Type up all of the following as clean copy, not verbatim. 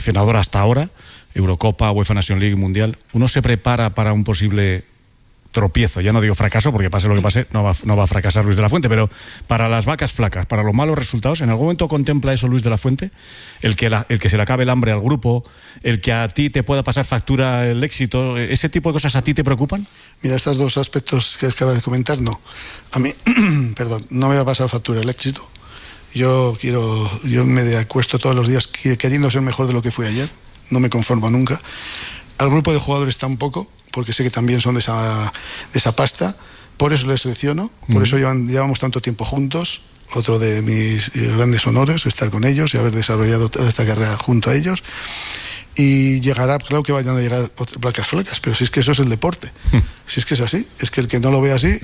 seleccionador hasta ahora, Eurocopa, UEFA Nations League, Mundial, ¿uno se prepara para un posible tropiezo? Ya no digo fracaso, porque pase lo que pase, no va a fracasar Luis de la Fuente, pero para las vacas flacas, para los malos resultados, ¿en algún momento contempla eso Luis de la Fuente? El que se le acabe el hambre al grupo, el que a ti te pueda pasar factura el éxito, ¿ese tipo de cosas a ti te preocupan? Mira, estos dos aspectos que acabas de comentar, no. A mí, perdón, no me va a pasar factura el éxito. Yo me acuesto todos los días queriendo ser mejor de lo que fui ayer, no me conformo nunca. Al grupo de jugadores tampoco, porque sé que también son de esa pasta, por eso les selecciono, por eso llevamos tanto tiempo juntos. Otro de mis grandes honores, estar con ellos y haber desarrollado toda esta carrera junto a ellos. Y llegará, claro que vayan a llegar vacas flacas, pero si es que eso es el deporte, si es que es así, es que el que no lo ve así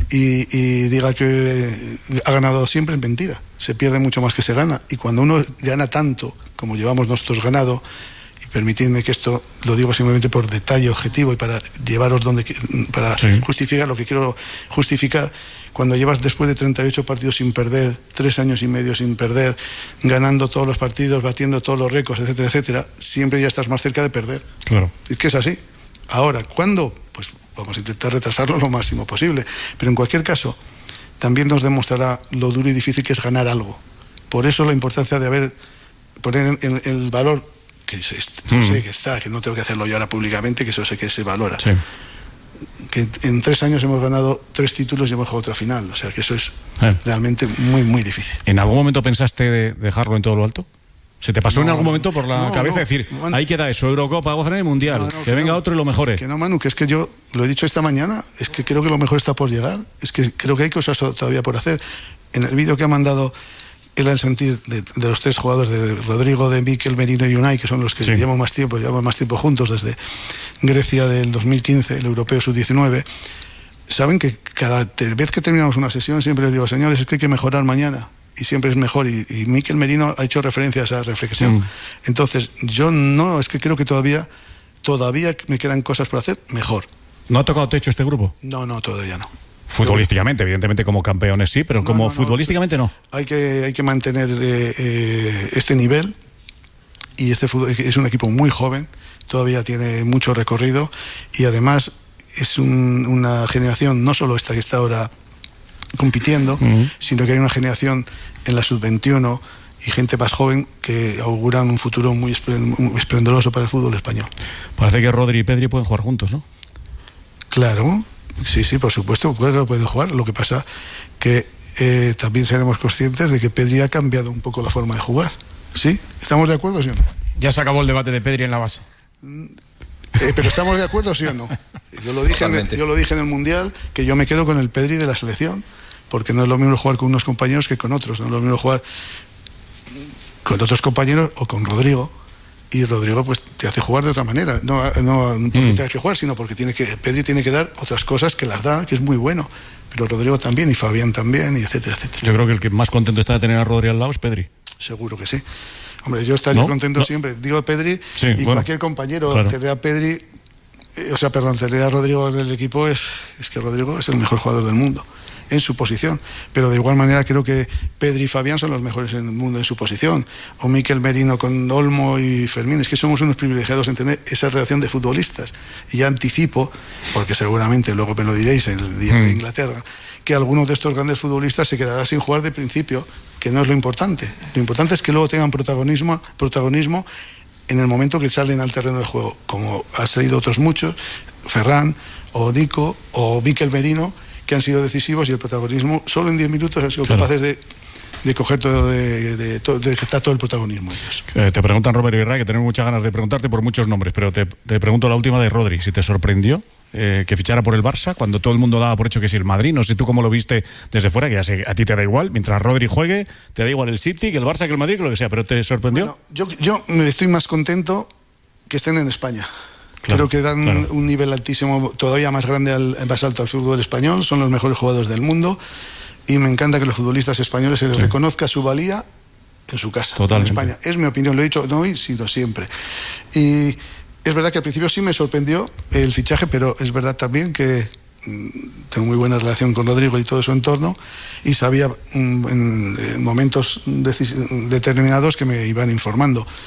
y diga que ha ganado siempre es mentira, se pierde mucho más que se gana, y cuando uno gana tanto como llevamos nosotros ganado, y permitidme que esto lo digo simplemente por detalle objetivo y para llevaros para justificar lo que quiero justificar, cuando llevas después de 38 partidos sin perder, 3 años y medio sin perder, ganando todos los partidos, batiendo todos los récords, etcétera, etcétera, siempre ya estás más cerca de perder. Claro. Es que es así. Ahora, ¿cuándo? Pues vamos a intentar retrasarlo lo máximo posible. Pero en cualquier caso, también nos demostrará lo duro y difícil que es ganar algo. Por eso la importancia de poner en el valor que sé que está, que no tengo que hacerlo yo ahora públicamente, que eso sé que se valora. Sí. Que en 3 años hemos ganado 3 títulos y hemos jugado otra final, o sea que eso es realmente muy, muy difícil. ¿En algún momento pensaste dejarlo en todo lo alto? ¿Se te pasó en algún momento por la cabeza decir, Manu, ahí queda eso, Eurocopa, UEFA y Mundial, que venga otro y lo mejore? Que no, Manu, que es que yo lo he dicho esta mañana, es que creo que lo mejor está por llegar, es que creo que hay cosas todavía por hacer. En el vídeo que ha mandado el sentir de los 3 jugadores, de Rodrigo, de Mikel Merino y Unai, que son los que llevamos más tiempo juntos desde Grecia del 2015, el Europeo Sub-19, saben que cada vez que terminamos una sesión siempre les digo, señores, es que hay que mejorar mañana, y siempre es mejor, y Mikel Merino ha hecho referencia a esa reflexión. Entonces, yo no, es que creo que todavía me quedan cosas por hacer mejor. ¿No ha tocado techo este grupo? No, todavía no. Futbolísticamente, evidentemente como campeones sí, pero como futbolísticamente no. Hay que mantener este nivel, y este fútbol es un equipo muy joven, todavía tiene mucho recorrido, y además es una generación, no solo esta que está ahora compitiendo, sino que hay una generación en la sub-21 y gente más joven que auguran un futuro muy esplendoroso para el fútbol español. Parece que Rodri y Pedri pueden jugar juntos, ¿no? Claro. Sí, por supuesto, claro que puede jugar. Lo que pasa que también seremos conscientes de que Pedri ha cambiado un poco la forma de jugar. ¿Sí? ¿Estamos de acuerdo, sí o no? Ya se acabó el debate de Pedri en la base. Pero ¿estamos de acuerdo, sí o no? Yo lo dije en el Mundial, que yo me quedo con el Pedri de la selección, porque no es lo mismo jugar con unos compañeros que con otros. No es lo mismo jugar con otros compañeros o con Rodrigo. Y Rodrigo pues te hace jugar de otra manera, no porque tengas que jugar, sino porque Pedri tiene que dar otras cosas que las da, que es muy bueno, pero Rodrigo también, y Fabián también, y etcétera, etcétera. Yo creo que el que más contento está de tener a Rodri al lado es Pedri. Seguro que sí. Hombre, yo estaría contento siempre. Digo Pedri, cualquier compañero, claro. Tener a Pedri, tener a Rodrigo en el equipo es que Rodrigo es el mejor jugador del mundo en su posición, pero de igual manera creo que Pedri y Fabián son los mejores en el mundo en su posición, o Mikel Merino con Olmo y Fermín. Es que somos unos privilegiados en tener esa relación de futbolistas, y ya anticipo, porque seguramente luego me lo diréis el día de Inglaterra, que algunos de estos grandes futbolistas se quedarán sin jugar de principio, que no es lo importante es que luego tengan protagonismo en el momento que salen al terreno de juego, como han salido otros muchos, Ferran o Nico o Mikel Merino, que han sido decisivos, y el protagonismo solo en 10 minutos han sido capaces de coger de quitar todo el protagonismo. Te preguntan Robert y Ray, que tenemos muchas ganas de preguntarte por muchos nombres, pero te pregunto la última de Rodri, si te sorprendió que fichara por el Barça cuando todo el mundo daba por hecho que si el Madrid, no sé tú cómo lo viste desde fuera, que ya sé, a ti te da igual, mientras Rodri juegue, te da igual el City, que el Barça, que el Madrid, que lo que sea, pero ¿te sorprendió? Bueno, yo estoy más contento que estén en España. Claro, creo que dan un nivel altísimo, todavía más grande, más alto al fútbol español, son los mejores jugadores del mundo, y me encanta que los futbolistas españoles se les reconozca su valía en su casa, en España. Es mi opinión, lo he dicho, no he sido siempre. Y es verdad que al principio sí me sorprendió el fichaje, pero es verdad también que tengo muy buena relación con Rodrigo y todo su entorno, y sabía en momentos determinados que me iban informando.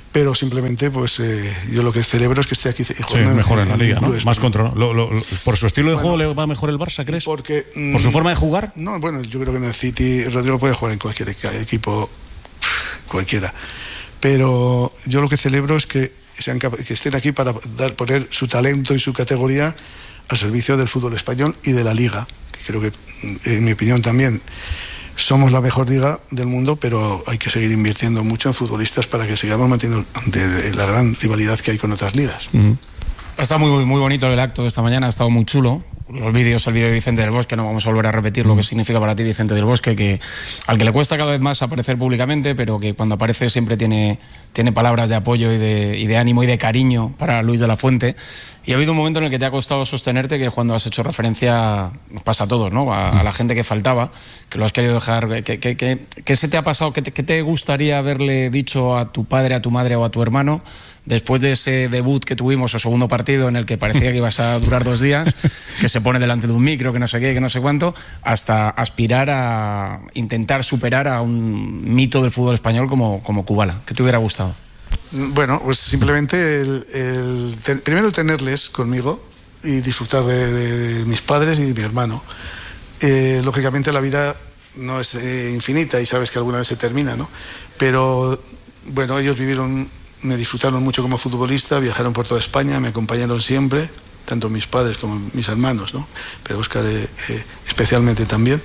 pero simplemente pues yo lo que celebro es que esté aquí jugando mejor en la liga, ¿no? Más control. ¿Por su estilo de juego le va mejor el Barça, crees? Porque, ¿por su forma de jugar? No, bueno, yo creo que en el City Rodrigo puede jugar en cualquier equipo, cualquiera, pero yo lo que celebro es que estén aquí para poner su talento y su categoría al servicio del fútbol español y de la liga, que creo que, en mi opinión también, somos la mejor liga del mundo, pero hay que seguir invirtiendo mucho en futbolistas para que sigamos manteniendo la gran rivalidad que hay con otras ligas. Ha estado muy, muy bonito el acto de esta mañana, ha estado muy chulo. Los vídeos, el vídeo de Vicente del Bosque, no vamos a volver a repetir lo que significa para ti Vicente del Bosque, al que le cuesta cada vez más aparecer públicamente, pero que cuando aparece siempre tiene palabras de apoyo y de ánimo y de cariño para Luis de la Fuente. Y ha habido un momento en el que te ha costado sostenerte, que cuando has hecho referencia, nos pasa a todos, ¿no? A la gente que faltaba, que lo has querido dejar. ¿Qué se te ha pasado? ¿Qué te gustaría haberle dicho a tu padre, a tu madre o a tu hermano después de ese debut que tuvimos, o segundo partido, en el que parecía que ibas a durar 2 días, que se pone delante de un micro, que no sé qué, que no sé cuánto, hasta aspirar a intentar superar a un mito del fútbol español como Kubala? ¿Qué te hubiera gustado? Bueno, pues simplemente primero el tenerles conmigo y disfrutar de mis padres y de mi hermano. Lógicamente la vida no es infinita y sabes que alguna vez se termina, ¿no? Pero bueno, ellos me disfrutaron mucho como futbolista, viajaron por toda España, me acompañaron siempre, tanto mis padres como mis hermanos, ¿no? Pero Óscar especialmente también.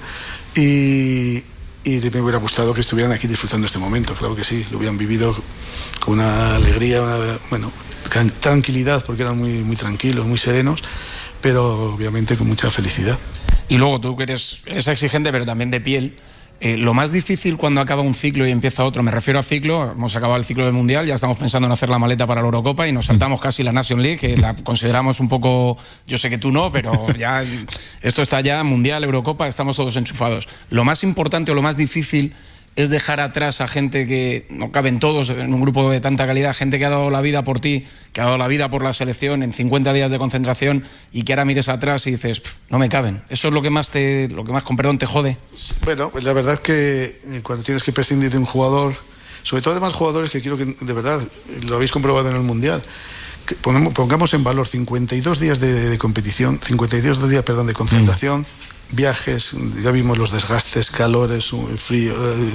Y me hubiera gustado que estuvieran aquí disfrutando este momento, claro que sí, lo hubieran vivido con una alegría, tranquilidad, porque eran muy, muy tranquilos, muy serenos, pero obviamente con mucha felicidad. Y luego tú que eres exigente, pero también de piel. Lo más difícil cuando acaba un ciclo y empieza otro, me refiero a ciclo, hemos acabado el ciclo del Mundial, ya estamos pensando en hacer la maleta para la Eurocopa y nos saltamos casi la Nation League, que la consideramos un poco, yo sé que tú no, pero ya esto está ya Mundial, Eurocopa, estamos todos enchufados. Lo más importante o lo más difícil es dejar atrás a gente que no caben todos en un grupo de tanta calidad, gente que ha dado la vida por ti, que ha dado la vida por la selección en 50 días de concentración y que ahora mires atrás y dices, no me caben. ¿Eso es lo que más con perdón te jode? Bueno, pues la verdad es que cuando tienes que prescindir de un jugador, sobre todo de más jugadores que quiero que, de verdad, lo habéis comprobado en el Mundial, que pongamos en valor 52 días de competición, 52 días, de concentración, viajes, ya vimos los desgastes, calores, frío,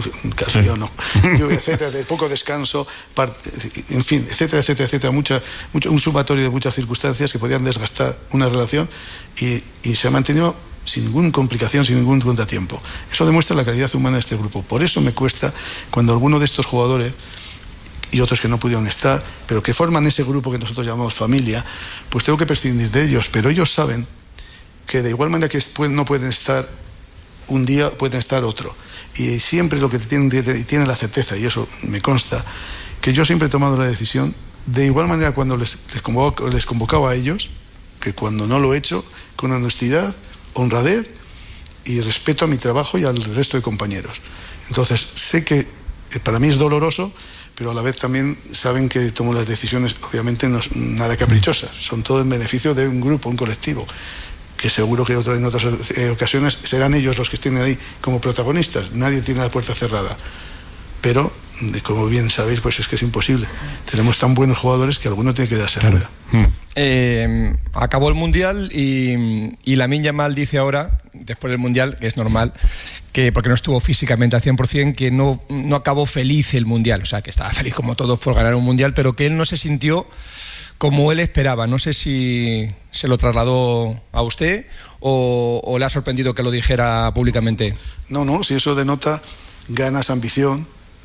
lluvia, etcétera, de poco descanso, en fin, etcétera, un sumatorio de muchas circunstancias que podían desgastar una relación y se ha mantenido sin ninguna complicación, sin ningún contratiempo. Eso demuestra la calidad humana de este grupo. Por eso me cuesta cuando alguno de estos jugadores y otros que no pudieron estar, pero que forman ese grupo que nosotros llamamos familia, pues tengo que prescindir de ellos, pero ellos saben que de igual manera que no pueden estar un día, pueden estar otro. Y siempre lo que tienen la certeza, y eso me consta, que yo siempre he tomado la decisión, de igual manera cuando les convocaba a ellos, que cuando no lo he hecho, con honestidad, honradez y respeto a mi trabajo y al resto de compañeros. Entonces, sé que para mí es doloroso, pero a la vez también saben que tomo las decisiones, obviamente no es nada caprichosas, son todo en beneficio de un grupo, un colectivo, que seguro que en otras ocasiones serán ellos los que estén ahí como protagonistas. Nadie tiene la puerta cerrada. Pero, como bien sabéis, pues es que es imposible. Tenemos tan buenos jugadores que alguno tiene que darse fuera. Acabó el Mundial y Lamine Yamal dice ahora, después del Mundial, que es normal, que porque no estuvo físicamente al 100%, que no acabó feliz el Mundial. O sea, que estaba feliz como todos por ganar un Mundial, pero que él no se sintió como él esperaba. No sé si se lo trasladó a usted o le ha sorprendido que lo dijera públicamente. No, si eso denota ganas, ambición,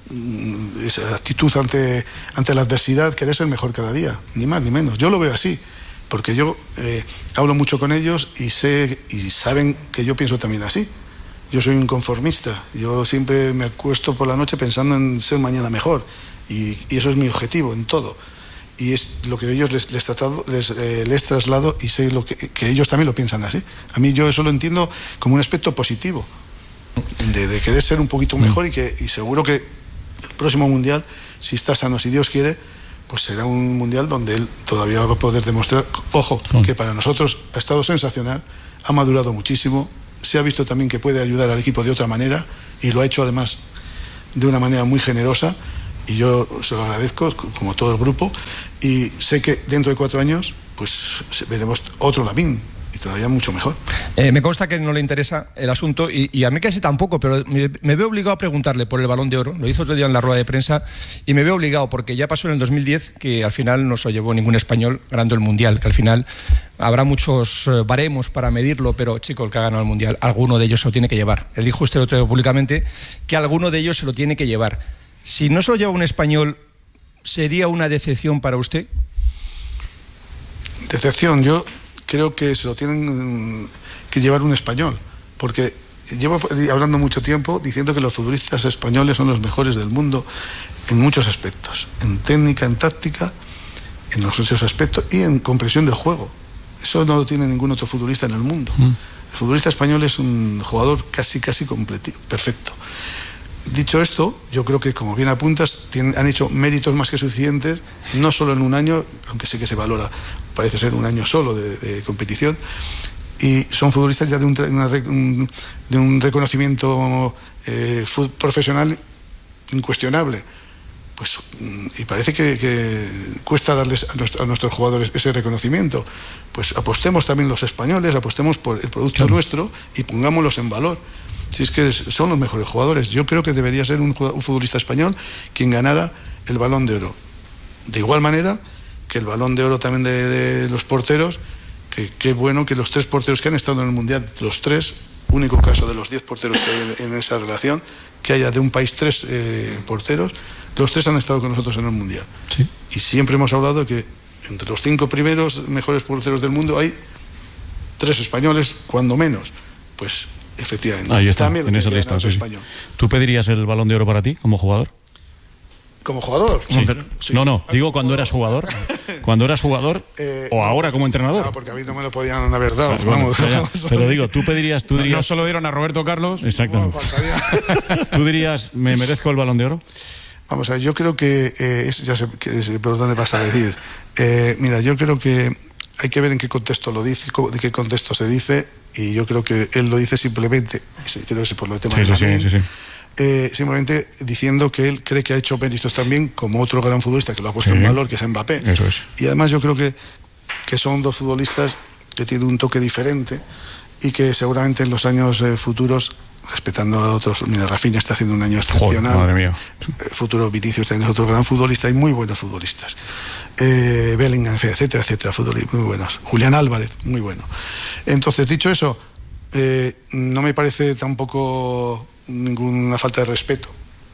esa actitud ante la adversidad, querer ser mejor cada día, ni más ni menos. Yo lo veo así, porque yo hablo mucho con ellos y saben que yo pienso también así. Yo soy un conformista, yo siempre me acuesto por la noche pensando en ser mañana mejor y eso es mi objetivo en todo. Y es lo que ellos les traslado y sé que ellos también lo piensan así. A mí yo eso lo entiendo como un aspecto positivo, de querer ser un poquito mejor y seguro que el próximo Mundial, si está sano, si Dios quiere, pues será un Mundial donde él todavía va a poder demostrar, ojo, que para nosotros ha estado sensacional, ha madurado muchísimo, se ha visto también que puede ayudar al equipo de otra manera y lo ha hecho además de una manera muy generosa, y yo se lo agradezco, como todo el grupo, y sé que dentro de 4 años pues veremos otro Lamine, y todavía mucho mejor. Me consta que no le interesa el asunto y a mí casi tampoco, pero me veo obligado a preguntarle por el Balón de Oro. Lo hizo otro día en la rueda de prensa y me veo obligado porque ya pasó en el 2010 que al final no se lo llevó ningún español ganando el Mundial, que al final habrá muchos baremos para medirlo, pero chico, el que ha ganado el Mundial, alguno de ellos se lo tiene que llevar. Él dijo usted otro día públicamente que alguno de ellos se lo tiene que llevar. Si no se lo lleva un español, ¿sería una decepción para usted? Decepción, yo creo que se lo tienen que llevar un español, porque llevo hablando mucho tiempo diciendo que los futbolistas españoles son los mejores del mundo en muchos aspectos, en técnica, en táctica, en los otros aspectos y en comprensión del juego. Eso no lo tiene ningún otro futbolista en el mundo. El futbolista español es un jugador casi completo, perfecto. Dicho esto, yo creo que, como bien apuntas, han hecho méritos más que suficientes, no solo en un año, aunque sé que se valora, parece ser un año solo de competición, y son futbolistas ya de un reconocimiento profesional incuestionable. Pues, y parece que cuesta darles a nuestros jugadores ese reconocimiento. Pues apostemos también los españoles, apostemos por el producto nuestro y pongámoslos en valor. Si es que son los mejores jugadores. Yo creo que debería ser un futbolista español quien ganara el Balón de Oro. De igual manera que el Balón de Oro también de los porteros, que qué bueno que los 3 porteros que han estado en el Mundial, los 3, único caso de los 10 porteros que hay en esa relación, que haya de un país 3 porteros, los 3 han estado con nosotros en el Mundial. Sí. Y siempre hemos hablado de que entre los 5 primeros mejores porteros del mundo hay 3 españoles, cuando menos. Pues efectivamente. Ahí está, en esa lista. Sí. ¿Tú pedirías el Balón de Oro para ti, como jugador? ¿Como jugador? Sí. Sí. No, digo cuando eras jugador. Cuando eras jugador o ahora como entrenador. No, porque a mí no me lo podían haber dado. Vamos. Pero digo, tú dirías... No solo dieron a Roberto Carlos. Exactamente. ¿Tú dirías, me merezco el Balón de Oro? Vamos a ver, yo creo que... ya sé por dónde vas a decir. Mira, yo creo que hay que ver en qué contexto lo dice, de qué contexto se dice, y yo creo que él lo dice simplemente, creo que por lo tema de Lamine, simplemente diciendo que él cree que ha hecho méritos también como otro gran futbolista que lo ha puesto en valor, que es Mbappé. Eso es. Y además yo creo que son 2 futbolistas que tienen un toque diferente y que seguramente en los años futuros, respetando a otros, mira, Rafinha está haciendo un año excepcional. Joder, madre mía. Futuro Vinicius también es otro gran futbolista, hay muy buenos futbolistas. Bellingham, etcétera, futbolistas muy buenos. Julián Álvarez, muy bueno. Entonces, dicho eso, no me parece tampoco ninguna falta de respeto.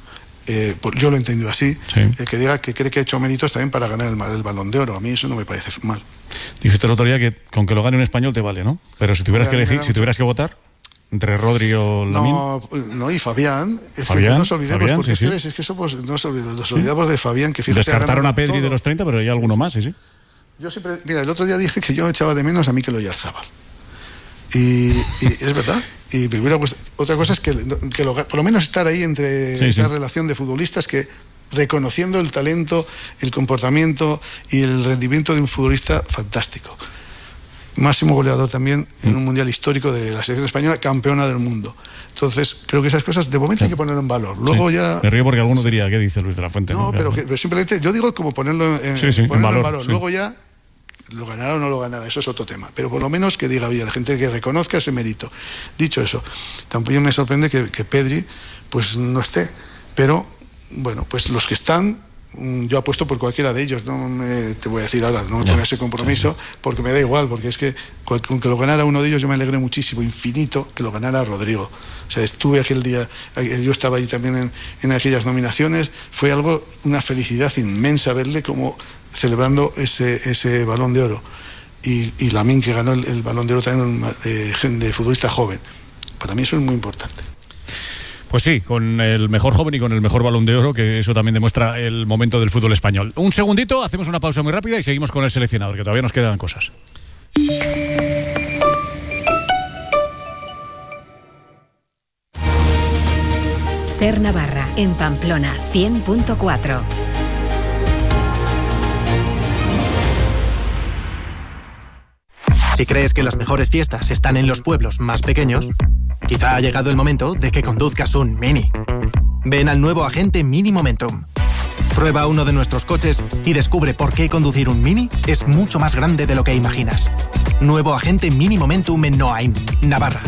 Yo lo he entendido así. Sí. El que diga que cree que ha hecho méritos también para ganar el Balón de Oro, a mí eso no me parece mal. Dijiste el otro día que con que lo gane un español te vale, ¿no? Pero si tuvieras que elegir, si tuvieras que votar entre Rodri o Lamine. No, y Fabián. Fabián, no nos olvidemos, Fabián, porque sí. Es que somos, nos olvidamos de Fabián, que fíjate. Descartaron a Pedri de los 30, pero hay alguno más, sí. Yo siempre, mira, el otro día dije que yo echaba de menos a Mikel Oyarzabal. Y es verdad. Y me hubiera puesto, otra cosa es que por lo menos estar ahí entre esa relación de futbolistas que, reconociendo el talento, el comportamiento y el rendimiento de un futbolista fantástico. Máximo goleador también en un mundial histórico de la selección española, campeona del mundo. Entonces, creo que esas cosas de momento hay que ponerlo en valor. Luego ya... Me río porque alguno diría, ¿qué dice Luis de la Fuente? No, pero simplemente yo digo como ponerlo en valor. Luego ya lo ganará o no lo ganará, eso es otro tema. Pero por lo menos que diga, oye, la gente que reconozca ese mérito. Dicho eso, tampoco me sorprende que Pedri pues no esté. Pero, bueno, pues los que están... Yo apuesto por cualquiera de ellos, te voy a decir ahora, no me ponga ese compromiso, porque me da igual, porque es que con que lo ganara uno de ellos yo me alegré muchísimo, infinito, que lo ganara Rodrigo. O sea, estuve aquel día, yo estaba ahí también en aquellas nominaciones, fue algo, una felicidad inmensa verle como celebrando ese Balón de Oro. Y Lamine, que ganó el Balón de Oro también de futbolista joven. Para mí eso es muy importante. Pues sí, con el mejor joven y con el mejor Balón de Oro, que eso también demuestra el momento del fútbol español. Un segundito, hacemos una pausa muy rápida y seguimos con el seleccionador, que todavía nos quedan cosas. Ser Navarra, en Pamplona, 100.4. Si crees que las mejores fiestas están en los pueblos más pequeños, quizá ha llegado el momento de que conduzcas un Mini. Ven al nuevo Agente Mini Momentum. Prueba uno de nuestros coches y descubre por qué conducir un Mini es mucho más grande de lo que imaginas. Nuevo agente Mini Momentum en Noain, Navarra.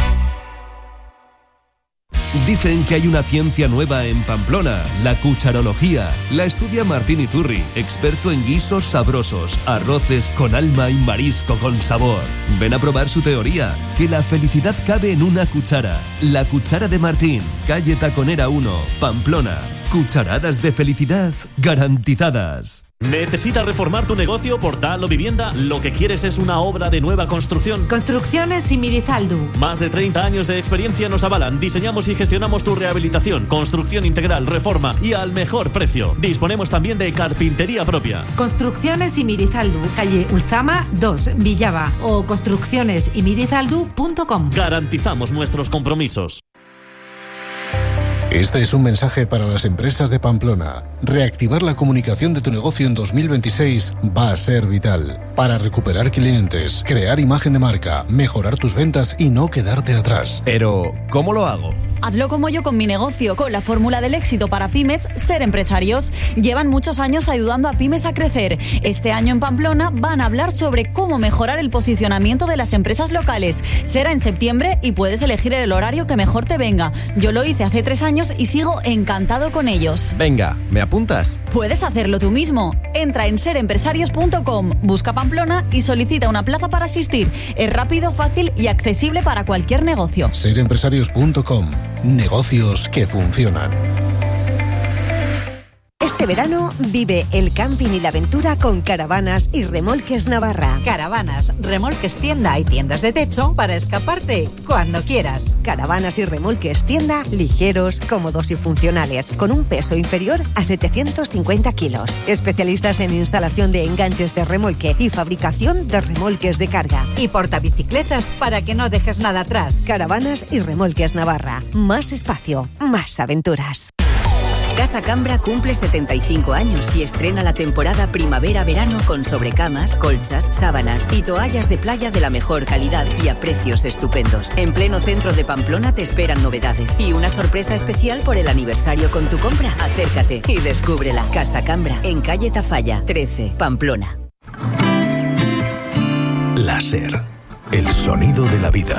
Dicen que hay una ciencia nueva en Pamplona, la cucharología. La estudia Martín Iturri, experto en guisos sabrosos, arroces con alma y marisco con sabor. Ven a probar su teoría, que la felicidad cabe en una cuchara. La cuchara de Martín, calle Taconera 1, Pamplona. Cucharadas de felicidad garantizadas. ¿Necesitas reformar tu negocio, portal o vivienda? Lo que quieres es una obra de nueva construcción. Construcciones Simirizaldu. Más de 30 años de experiencia nos avalan. Diseñamos y gestionamos tu rehabilitación, construcción integral, reforma y al mejor precio. Disponemos también de carpintería propia. Construcciones Simirizaldu, calle Ulzama 2, Villava, o construccionesimirizaldu.com. Garantizamos nuestros compromisos. Este es un mensaje para las empresas de Pamplona. Reactivar la comunicación de tu negocio en 2026 va a ser vital. Para recuperar clientes, crear imagen de marca, mejorar tus ventas y no quedarte atrás. Pero, ¿cómo lo hago? Hazlo como yo con mi negocio, con la fórmula del éxito para pymes, Ser Empresarios. Llevan muchos años ayudando a pymes a crecer. Este año en Pamplona van a hablar sobre cómo mejorar el posicionamiento de las empresas locales. Será en septiembre y puedes elegir el horario que mejor te venga. Yo lo hice hace 3 años y sigo encantado con ellos. Venga, ¿me apuntas? Puedes hacerlo tú mismo. Entra en serempresarios.com, busca Pamplona y solicita una plaza para asistir. Es rápido, fácil y accesible para cualquier negocio. Serempresarios.com. Negocios que funcionan. Este verano vive el camping y la aventura con Caravanas y Remolques Navarra. Caravanas, remolques tienda y tiendas de techo para escaparte cuando quieras. Caravanas y remolques tienda, ligeros, cómodos y funcionales, con un peso inferior a 750 kilos. Especialistas en instalación de enganches de remolque y fabricación de remolques de carga. Y portabicicletas para que no dejes nada atrás. Caravanas y Remolques Navarra. Más espacio, más aventuras. Casa Cambra cumple 75 años y estrena la temporada primavera-verano con sobrecamas, colchas, sábanas y toallas de playa de la mejor calidad y a precios estupendos. En pleno centro de Pamplona te esperan novedades y una sorpresa especial por el aniversario con tu compra. Acércate y descúbrela. Casa Cambra, en calle Tafalla, 13, Pamplona. La SER, el sonido de la vida.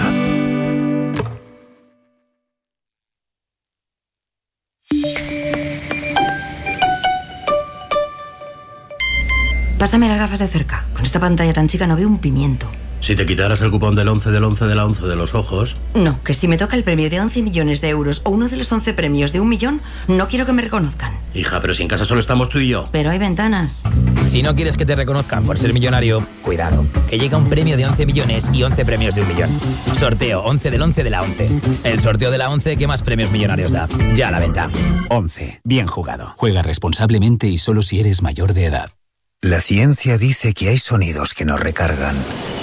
Pásame las gafas de cerca. Con esta pantalla tan chica no veo un pimiento. Si te quitaras el cupón del 11 del 11 de la 11 de los ojos... No, que si me toca el premio de 11 millones de euros o uno de los 11 premios de 1 millón, no quiero que me reconozcan. Hija, pero si en casa solo estamos tú y yo. Pero hay ventanas. Si no quieres que te reconozcan por ser millonario, cuidado, que llega un premio de 11 millones y 11 premios de 1 millón. Sorteo 11 del 11 de la 11. El sorteo de la 11 que más premios millonarios da. Ya a la venta. 11. Bien jugado. Juega responsablemente y solo si eres mayor de edad. La ciencia dice que hay sonidos que nos recargan.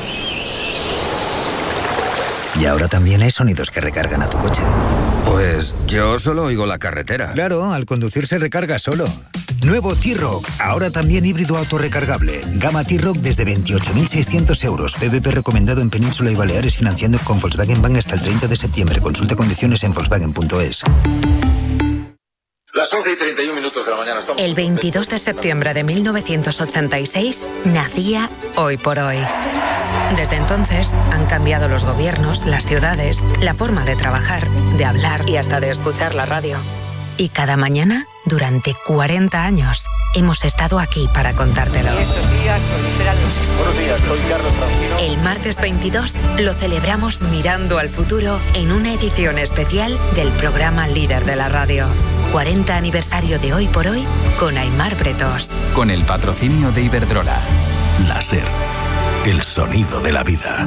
Y ahora también hay sonidos que recargan a tu coche. Pues yo solo oigo la carretera. Claro, al conducir se recarga solo. Nuevo T-Roc, ahora también híbrido autorrecargable. Gama T-Roc desde 28.600 euros. PVP recomendado en Península y Baleares, financiando con Volkswagen Bank hasta el 30 de septiembre. Consulta condiciones en volkswagen.es. Las 11:31 de la mañana. El 22 de septiembre de 1986 nacía Hoy por Hoy. Desde entonces han cambiado los gobiernos, las ciudades, la forma de trabajar, de hablar y hasta de escuchar la radio. Y cada mañana, durante 40 años, hemos estado aquí para contártelo. Estos días proliferan los... Buenos días, soy Carlos Francino. El martes 22 lo celebramos mirando al futuro en una edición especial del programa líder de la radio. 40 aniversario de Hoy por Hoy con Aimar Bretos. Con el patrocinio de Iberdrola. La SER, el sonido de la vida.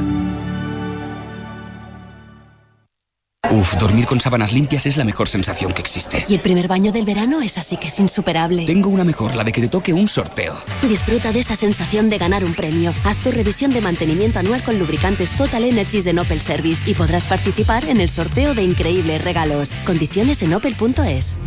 Uf, dormir con sábanas limpias es la mejor sensación que existe. Y el primer baño del verano es así que es insuperable. Tengo una mejor, la de que te toque un sorteo. Disfruta de esa sensación de ganar un premio. Haz tu revisión de mantenimiento anual con lubricantes Total Energies de Opel Service y podrás participar en el sorteo de increíbles regalos. Condiciones en opel.es.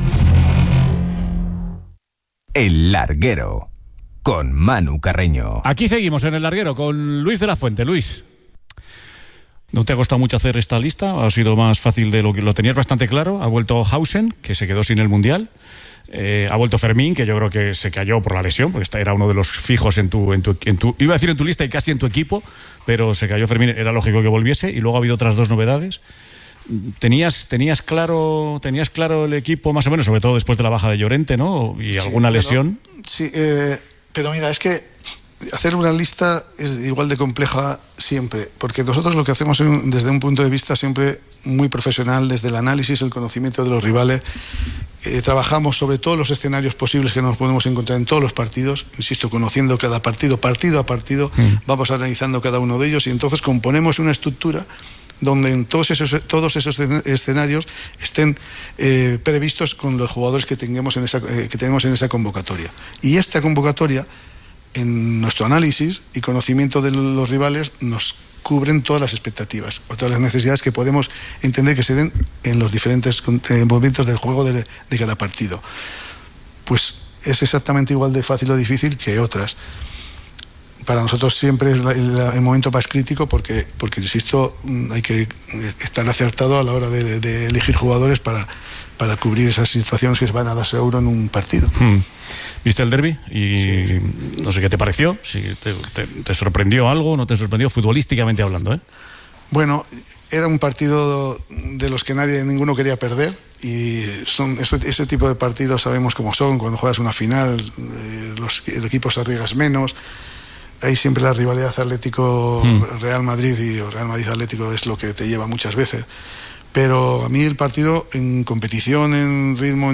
El Larguero, con Manu Carreño. Aquí seguimos en El Larguero con Luis de la Fuente. Luis, ¿no te ha costado mucho hacer esta lista? ¿Ha sido más fácil de lo que lo tenías bastante claro? Ha vuelto Hausen, que se quedó sin el Mundial. Ha vuelto Fermín, que yo creo que se cayó por la lesión, porque era uno de los fijos en tu iba a decir en tu lista y casi en tu equipo, pero se cayó Fermín, era lógico que volviese. Y luego ha habido otras dos novedades. ¿Tenías claro el equipo más o menos, sobre todo después de la baja de Llorente, ¿no? Y alguna lesión. Sí, pero mira, es que hacer una lista es igual de compleja siempre, porque nosotros lo que hacemos desde un punto de vista siempre muy profesional, desde el análisis, el conocimiento de los rivales, trabajamos sobre todos los escenarios posibles que nos podemos encontrar en todos los partidos, insisto, conociendo cada partido a partido, vamos analizando cada uno de ellos y entonces componemos una estructura donde en todos esos escenarios estén previstos con los jugadores que tenemos en esa convocatoria. Y esta convocatoria, en nuestro análisis y conocimiento de los rivales, nos cubren todas las expectativas o todas las necesidades que podemos entender que se den en los diferentes momentos del juego de cada partido. Pues es exactamente igual de fácil o difícil que otras. Para nosotros siempre es el momento más crítico porque insisto, hay que estar acertado a la hora de elegir jugadores para cubrir esas situaciones que se van a dar seguro en un partido. ¿Viste el derbi? Y sí. No sé qué te pareció, si te sorprendió algo, no te sorprendió, futbolísticamente hablando, Bueno, era un partido de los que ninguno quería perder y ese tipo de partidos sabemos cómo son, cuando juegas una final, el equipo se arriesga menos. Hay siempre la rivalidad Atlético-Real Madrid y Real Madrid-Atlético es lo que te lleva muchas veces. Pero a mí el partido en competición, en ritmo,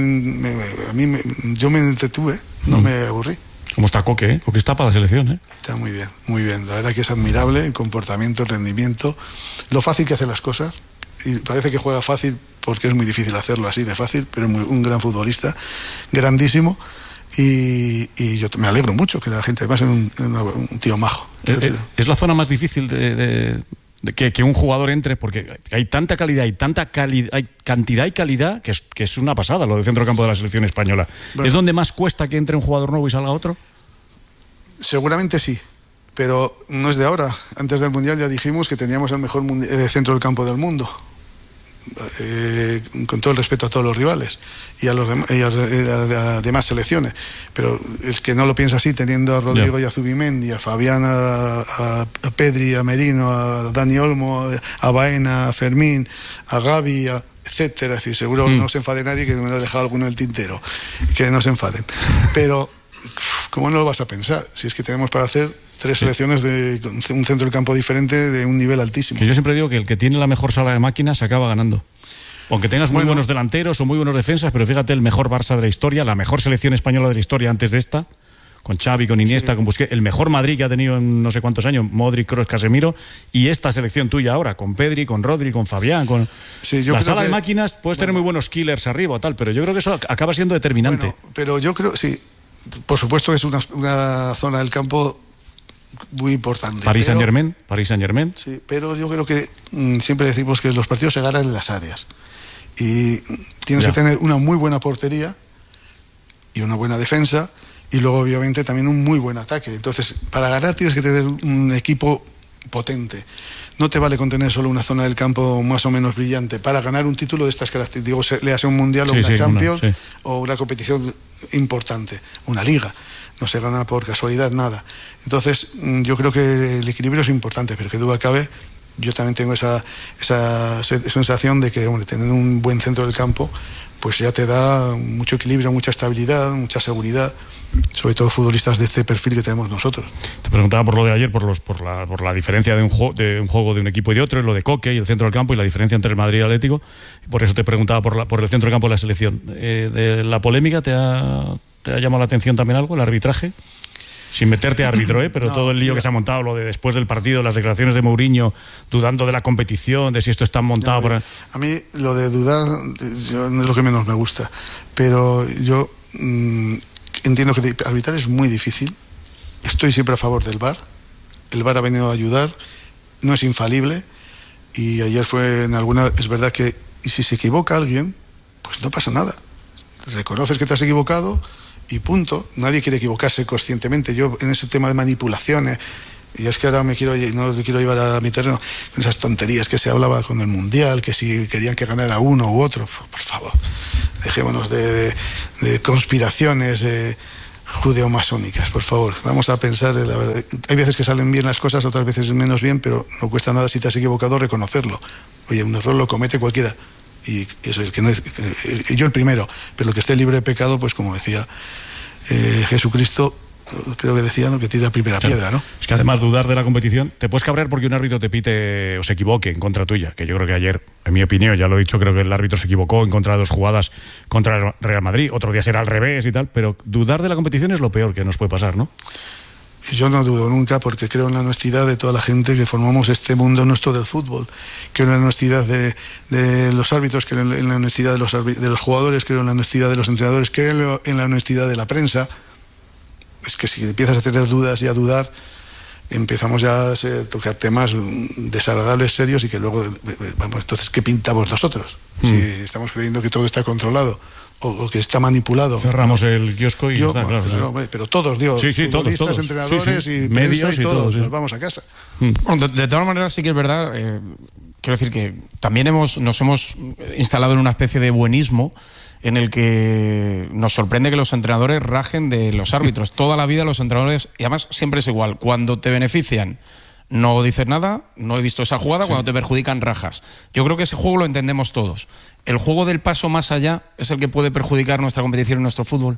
yo me entretuve, no me aburrí. ¿Cómo está Coque? Coque está para la selección, Está muy bien, muy bien. La verdad que es admirable el comportamiento, el rendimiento, lo fácil que hace las cosas. Y parece que juega fácil porque es muy difícil hacerlo así de fácil, pero es un gran futbolista, grandísimo. Y yo me alegro mucho que la gente, además, es un tío majo. Es la zona más difícil de que un jugador entre, porque hay tanta calidad, hay cantidad y calidad que es una pasada lo de centrocampo de la selección española. Bueno, ¿es donde más cuesta que entre un jugador nuevo y salga otro? Seguramente sí, pero no es de ahora. Antes del Mundial ya dijimos que teníamos el mejor centro del campo del mundo. Con todo el respeto a todos los rivales y a las demás selecciones, pero es que no lo piensa así, teniendo a Rodrigo y a Zubimendi, a Fabián, a Pedri, a Merino, a Dani Olmo, a Baena, a Fermín, a Gavi, etcétera. Es decir, seguro no se enfade nadie, que me lo ha dejado alguno en el tintero, que no se enfaden, pero ¿cómo no lo vas a pensar? Si es que tenemos para hacer 3 selecciones de un centro del campo diferente de un nivel altísimo. Que yo siempre digo que el que tiene la mejor sala de máquinas acaba ganando. Aunque tengas muy buenos delanteros o muy buenos defensas, pero fíjate, el mejor Barça de la historia, la mejor selección española de la historia antes de esta, con Xavi, con Iniesta, con Busquets, el mejor Madrid que ha tenido en no sé cuántos años, Modric, Kroos, Casemiro, y esta selección tuya ahora, con Pedri, con Rodri, con Fabián, con la sala de máquinas, puedes tener muy buenos killers arriba o tal, pero yo creo que eso acaba siendo determinante. Bueno, pero yo creo, sí, por supuesto que es una zona del campo muy importante. París Saint-Germain. Sí, pero yo creo que siempre decimos que los partidos se ganan en las áreas. Y tienes que tener una muy buena portería y una buena defensa y luego obviamente también un muy buen ataque. Entonces, para ganar tienes que tener un equipo potente. No te vale con tener solo una zona del campo más o menos brillante. Para ganar un título de estas características, le hace un mundial o una Champions o una competición importante, una liga. No se gana por casualidad nada. Entonces, yo creo que el equilibrio es importante, pero que duda cabe, yo también tengo esa sensación de que, hombre, tener un buen centro del campo, pues ya te da mucho equilibrio, mucha estabilidad, mucha seguridad, sobre todo futbolistas de este perfil que tenemos nosotros. Te preguntaba por lo de ayer, por la diferencia de un juego de un equipo y de otro, lo de Coque y el centro del campo y la diferencia entre el Madrid y el Atlético. Por eso te preguntaba por el centro del campo de la selección. ¿De la polémica te ha llamado la atención también algo, el arbitraje? Sin meterte a árbitro, pero todo el lío que se ha montado, lo de después del partido, las declaraciones de Mourinho, dudando de la competición, de si esto está montado. A mí lo de dudar no es lo que menos me gusta, pero yo entiendo que arbitrar es muy difícil. Estoy siempre a favor del VAR. El VAR ha venido a ayudar, no es infalible, y ayer fue en alguna... Es verdad que si se equivoca alguien, pues no pasa nada. Reconoces que te has equivocado y punto. Nadie quiere equivocarse conscientemente. Yo en ese tema de manipulaciones, y es que ahora no lo quiero llevar a mi terreno, con esas tonterías que se hablaba con el Mundial, que si querían que ganara uno u otro, por favor, dejémonos de conspiraciones judeo-masónicas, por favor. Vamos a pensar, la verdad. Hay veces que salen bien las cosas, otras veces menos bien, pero no cuesta nada, si te has equivocado, reconocerlo. Oye, un error lo comete cualquiera. Y eso es que no es, yo el primero, pero el que esté libre de pecado, pues como decía Jesucristo, creo que decía, ¿no?, que tira la primera piedra, ¿no? Es que además dudar de la competición, te puedes cabrear porque un árbitro te pite o se equivoque en contra tuya, que yo creo que ayer, en mi opinión, ya lo he dicho, creo que el árbitro se equivocó en contra de 2 jugadas contra el Real Madrid, otro día será al revés y tal, pero dudar de la competición es lo peor que nos puede pasar, ¿no? Yo no dudo nunca, porque creo en la honestidad de toda la gente que formamos este mundo nuestro del fútbol. Creo en la honestidad de los árbitros, creo en la honestidad de los jugadores, creo en la honestidad de los entrenadores, creo en la honestidad de la prensa. Es que si empiezas a tener dudas y a dudar, empezamos ya a tocar temas desagradables, serios, y que luego, vamos, entonces, ¿qué pintamos nosotros? Si estamos creyendo que todo está controlado o que está manipulado. Cerramos el kiosco y está, claro. Pero todos, digo, futbolistas, todos. entrenadores y medios y todos, nos vamos a casa. Bueno, de todas maneras, sí que es verdad, quiero decir que también nos hemos instalado en una especie de buenismo en el que nos sorprende que los entrenadores rajen de los árbitros. Toda la vida los entrenadores, y además siempre es igual, cuando te benefician no dices nada, no he visto esa jugada, cuando te perjudican rajas. Yo creo que ese juego lo entendemos todos. ¿El juego del paso más allá es el que puede perjudicar nuestra competición y nuestro fútbol?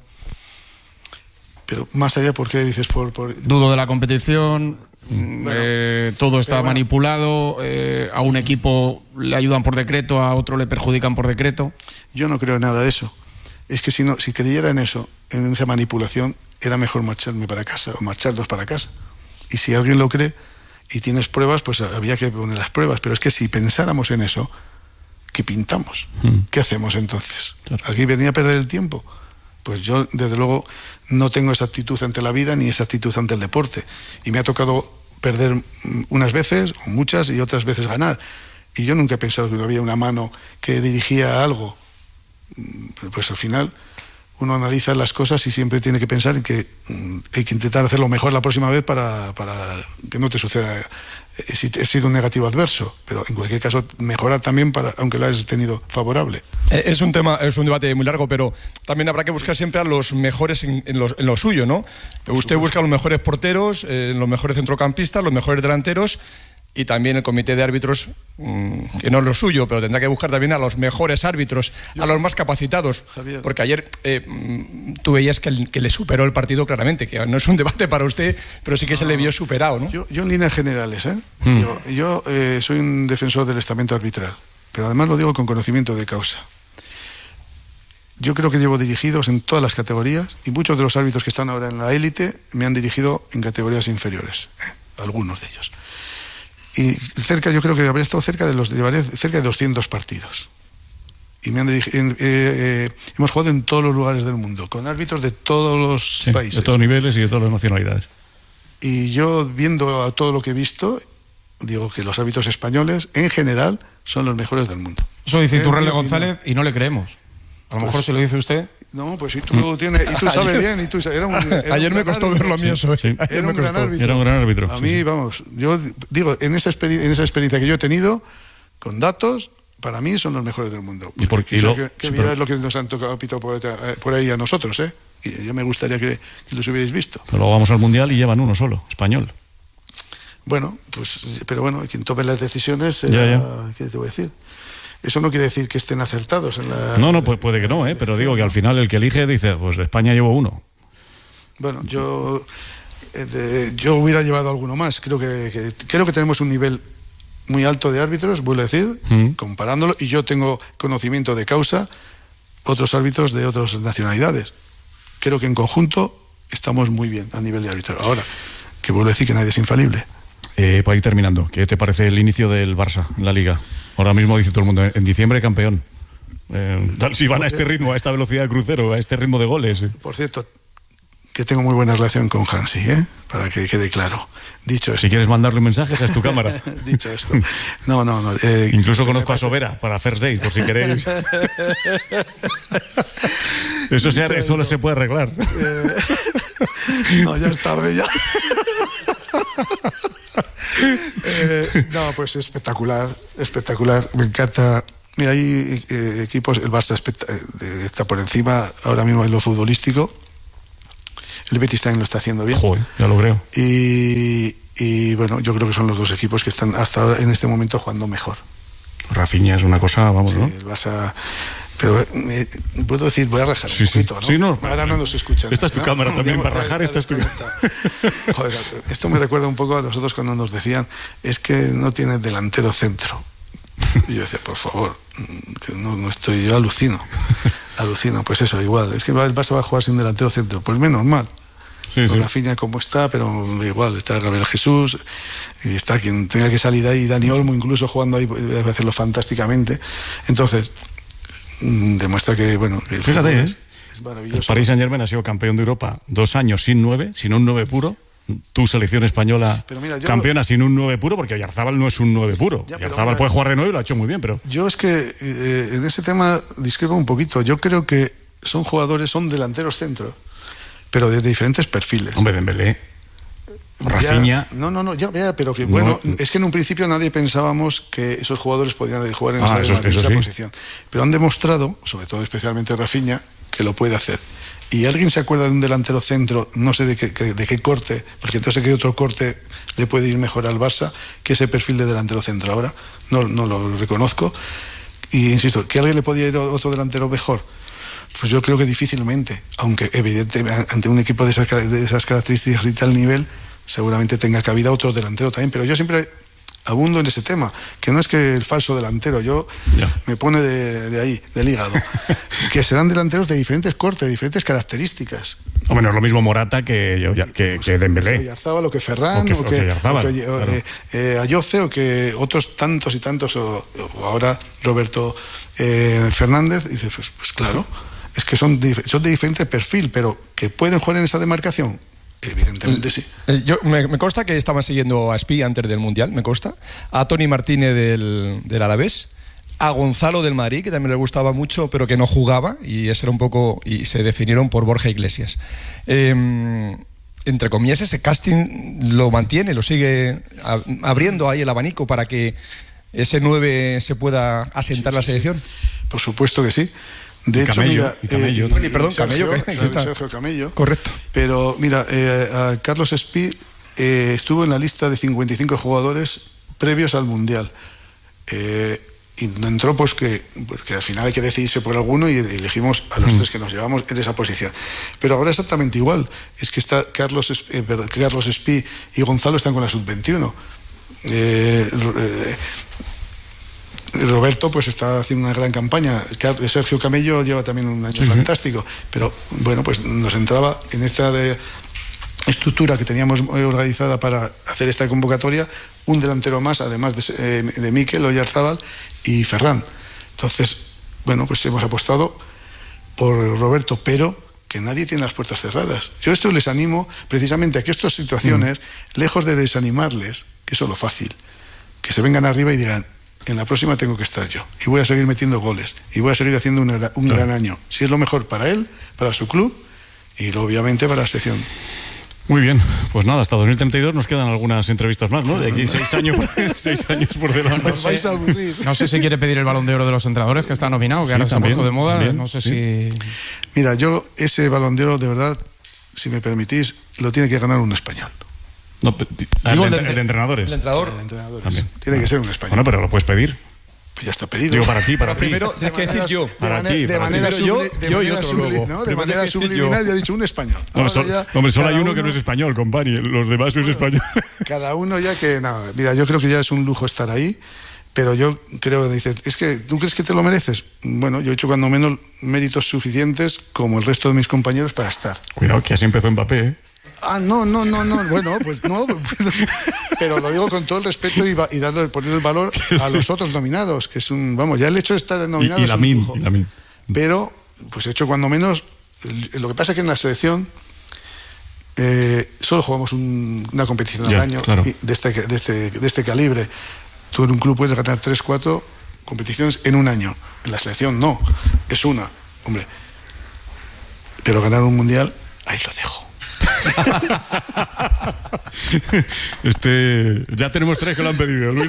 Pero más allá, ¿por qué dices? Dudo de la competición, todo está manipulado, a un equipo le ayudan por decreto, a otro le perjudican por decreto. Yo no creo en nada de eso. Es que si creyera en eso, en esa manipulación, era mejor marcharme para casa o marcharnos para casa. Y si alguien lo cree y tienes pruebas, pues había que poner las pruebas. Pero es que si pensáramos en eso, ¿qué pintamos? ¿Qué hacemos entonces? Claro. ¿Aquí venía a perder el tiempo? Pues yo, desde luego, no tengo esa actitud ante la vida ni esa actitud ante el deporte. Y me ha tocado perder unas veces, o muchas, y otras veces ganar. Y yo nunca he pensado que no había una mano que dirigía algo. Pues al final uno analiza las cosas y siempre tiene que pensar en que hay que intentar hacerlo mejor la próxima vez para que no te suceda si he sido un negativo adverso, pero en cualquier caso mejorar también aunque lo hayas tenido favorable. Es un debate muy largo, pero también habrá que buscar siempre a los mejores en lo suyo, ¿no? Usted busca a los mejores porteros, los mejores centrocampistas, los mejores delanteros, y también el comité de árbitros, que no es lo suyo, pero tendrá que buscar también a los mejores árbitros, a los más capacitados. Javier. Porque ayer tú veías que le superó el partido claramente, que no es un debate para usted, pero sí que se le vio superado, ¿no? Yo en líneas generales, yo soy un defensor del estamento arbitral, pero además lo digo con conocimiento de causa. Yo creo que llevo dirigidos en todas las categorías, y muchos de los árbitros que están ahora en la élite me han dirigido en categorías inferiores, algunos de ellos. Y yo creo que habré estado cerca de 200 partidos. Y hemos jugado en todos los lugares del mundo, con árbitros de todos los países. De todos niveles y de todas las nacionalidades. Y yo, viendo a todo lo que he visto, digo que los árbitros españoles, en general, son los mejores del mundo. Eso dice Iturralde González y no le creemos. A lo mejor se lo dice usted. No, pues si tú sabes bien. Ayer me costó ver lo mío. Era un gran árbitro. A mí, vamos, yo digo, en esa experiencia que yo he tenido, con datos, para mí son los mejores del mundo. ¿Y por qué? Que es lo que nos han tocado pitado por ahí a nosotros, ¿eh? Y yo me gustaría que los hubierais visto. Pero luego vamos al Mundial y llevan uno solo, español. Bueno, pero quien tome las decisiones, ¿qué te voy a decir? Eso no quiere decir que estén acertados en la... No, pues puede que no, pero digo que al final el que elige dice, pues de España llevo uno. Bueno, yo hubiera llevado alguno más. Creo que tenemos un nivel muy alto de árbitros, vuelvo a decir, comparándolo, y yo tengo conocimiento de causa, otros árbitros de otras nacionalidades. Creo que en conjunto estamos muy bien a nivel de árbitro. Ahora, que vuelvo a decir que nadie es infalible. Para ir terminando, ¿qué te parece el inicio del Barça en la Liga? Ahora mismo dice todo el mundo, en diciembre campeón. Si van a este ritmo, a esta velocidad de crucero, a este ritmo de goles. Por cierto, que tengo muy buena relación con Hansi, para que quede claro. Dicho esto. Si quieres mandarle un mensaje, esa es tu cámara. Dicho esto. No. Incluso conozco a Sobera para First Days, por si queréis. Eso solo se puede arreglar. No, ya es tarde ya. No, pues espectacular. Me encanta Mira, hay equipos, el Barça está por encima ahora mismo en lo futbolístico. El Betis también lo está haciendo bien. Joder, ya lo creo. Y bueno, yo creo que son los dos equipos que están hasta ahora en este momento jugando mejor. Rafinha es una cosa, vamos, sí, ¿no? El Barça... Pero puedo decir, voy a rajar un poquito, ¿no? Sí, no. Ahora no nos escuchan. Esta es tu cámara también, para rajar, esta es tu cámara. Joder, esto me recuerda un poco a nosotros cuando nos decían, es que no tiene delantero centro. Y yo decía, por favor, que no estoy, yo alucino, pues eso, igual, es que el Barça va a jugar sin delantero centro, pues menos mal. Sí, sí. Rafinha como está, pero igual, está Gabriel Jesús, y está quien tenga que salir ahí, Dani Olmo incluso jugando ahí, debe hacerlo fantásticamente. Entonces, demuestra que, bueno, el fíjate, es maravilloso. El Paris Saint-Germain ha sido campeón de Europa 2 años sin 9, sin un 9 puro. Tu selección española campeona sin un 9 puro, porque Oyarzábal no es un 9 puro. Oyarzábal puede jugar de 9 y lo ha hecho muy bien, pero... Yo es que en ese tema discrepo un poquito. Yo creo que son delanteros centro, pero de diferentes perfiles. Hombre, Dembélé, Rafinha... pero que bueno, es que en un principio nadie pensábamos que esos jugadores podían jugar en esa posición. Pero han demostrado, sobre todo especialmente Rafinha, que lo puede hacer. ¿Y alguien se acuerda de un delantero centro, no sé de qué corte, porque entonces qué otro corte le puede ir mejor al Barça que ese perfil de delantero centro? Ahora no lo reconozco. Y insisto, ¿que alguien le podía ir a otro delantero mejor? Pues yo creo que difícilmente, aunque evidentemente ante un equipo de esas características y tal nivel, seguramente tenga cabida otro delantero también. Pero yo siempre abundo en ese tema, que no es que el falso delantero, me pone de ahí, del hígado, que serán delanteros de diferentes cortes, de diferentes características. Hombre, no es lo mismo Morata que Dembélé. Oyarzábal, o que Ferran, o que Ayoce, o que otros tantos y tantos, o ahora Roberto Fernández. Y dices, pues claro, es que son de diferente perfil, pero que pueden jugar en esa demarcación. Evidentemente sí. Me consta que estaban siguiendo a Espí antes del Mundial, me consta. A Toni Martínez del Alavés. A Gonzalo del Madrid, que también le gustaba mucho, pero que no jugaba. Y ese era un poco. Y se definieron por Borja Iglesias. Entre comillas, ese casting lo mantiene, lo sigue abriendo ahí el abanico para que ese 9 se pueda asentar la selección. Por supuesto que sí. De hecho, Camello, mira, Camello, Sergio Camello. Correcto. Pero mira, a Carlos Espí estuvo en la lista de 55 jugadores previos al Mundial. Y no entró porque al final hay que decidirse por alguno y elegimos a los tres que nos llevamos en esa posición. Pero ahora exactamente igual. Es que está Carlos Espí y Gonzalo están con la sub-21. Roberto pues está haciendo una gran campaña. Sergio Camello lleva también un año fantástico, pero bueno, pues nos entraba en esta estructura que teníamos organizada para hacer esta convocatoria un delantero más, además de Mikel Oyarzábal y Ferran. Entonces, bueno, pues hemos apostado por Roberto, pero que nadie tiene las puertas cerradas. Yo esto les animo precisamente a que estas situaciones, lejos de desanimarles, que eso es lo fácil, que se vengan arriba y digan, en la próxima tengo que estar yo y voy a seguir metiendo goles y voy a seguir haciendo un gran año, si es lo mejor para él, para su club y obviamente para la sección. Muy bien, pues nada, hasta 2032 nos quedan algunas entrevistas más, ¿no? De aquí 6 años por delante. Os vais a aburrir. No sé si quiere pedir el Balón de Oro de los entrenadores, que está nominado, que ahora se ha puesto de moda. También, no sé si... Mira, yo ese Balón de Oro, de verdad, si me permitís, lo tiene que ganar un español. No, el de entrenadores. El entrenador. También. Tiene que ser un español. Bueno, pero lo puedes pedir. Pues ya está pedido. Digo, para ti. Primero, tienes que decir yo. De manera subliminal, ya he dicho un español. Hombre, solo hay uno que no es español, compañero. Los demás no es español. Cada uno ya que... No, mira, yo creo que ya es un lujo estar ahí, pero yo creo que dices, es que ¿tú crees que te lo mereces? Bueno, yo he hecho cuando menos méritos suficientes como el resto de mis compañeros para estar. Cuidado, que así empezó Mbappé, ¿eh? No, bueno, pues no, pero lo digo con todo el respeto y poniendo el valor a los otros nominados, que es ya el hecho de estar nominado y Lamine. Pero, pues he hecho cuando menos, lo que pasa es que en la selección solo jugamos una competición al año, claro. De este calibre. Tú en un club puedes ganar 3-4 competiciones en un año, en la selección no, es una, hombre, pero ganar un mundial, ahí lo dejo. Ya tenemos 3 que lo han pedido, Luis.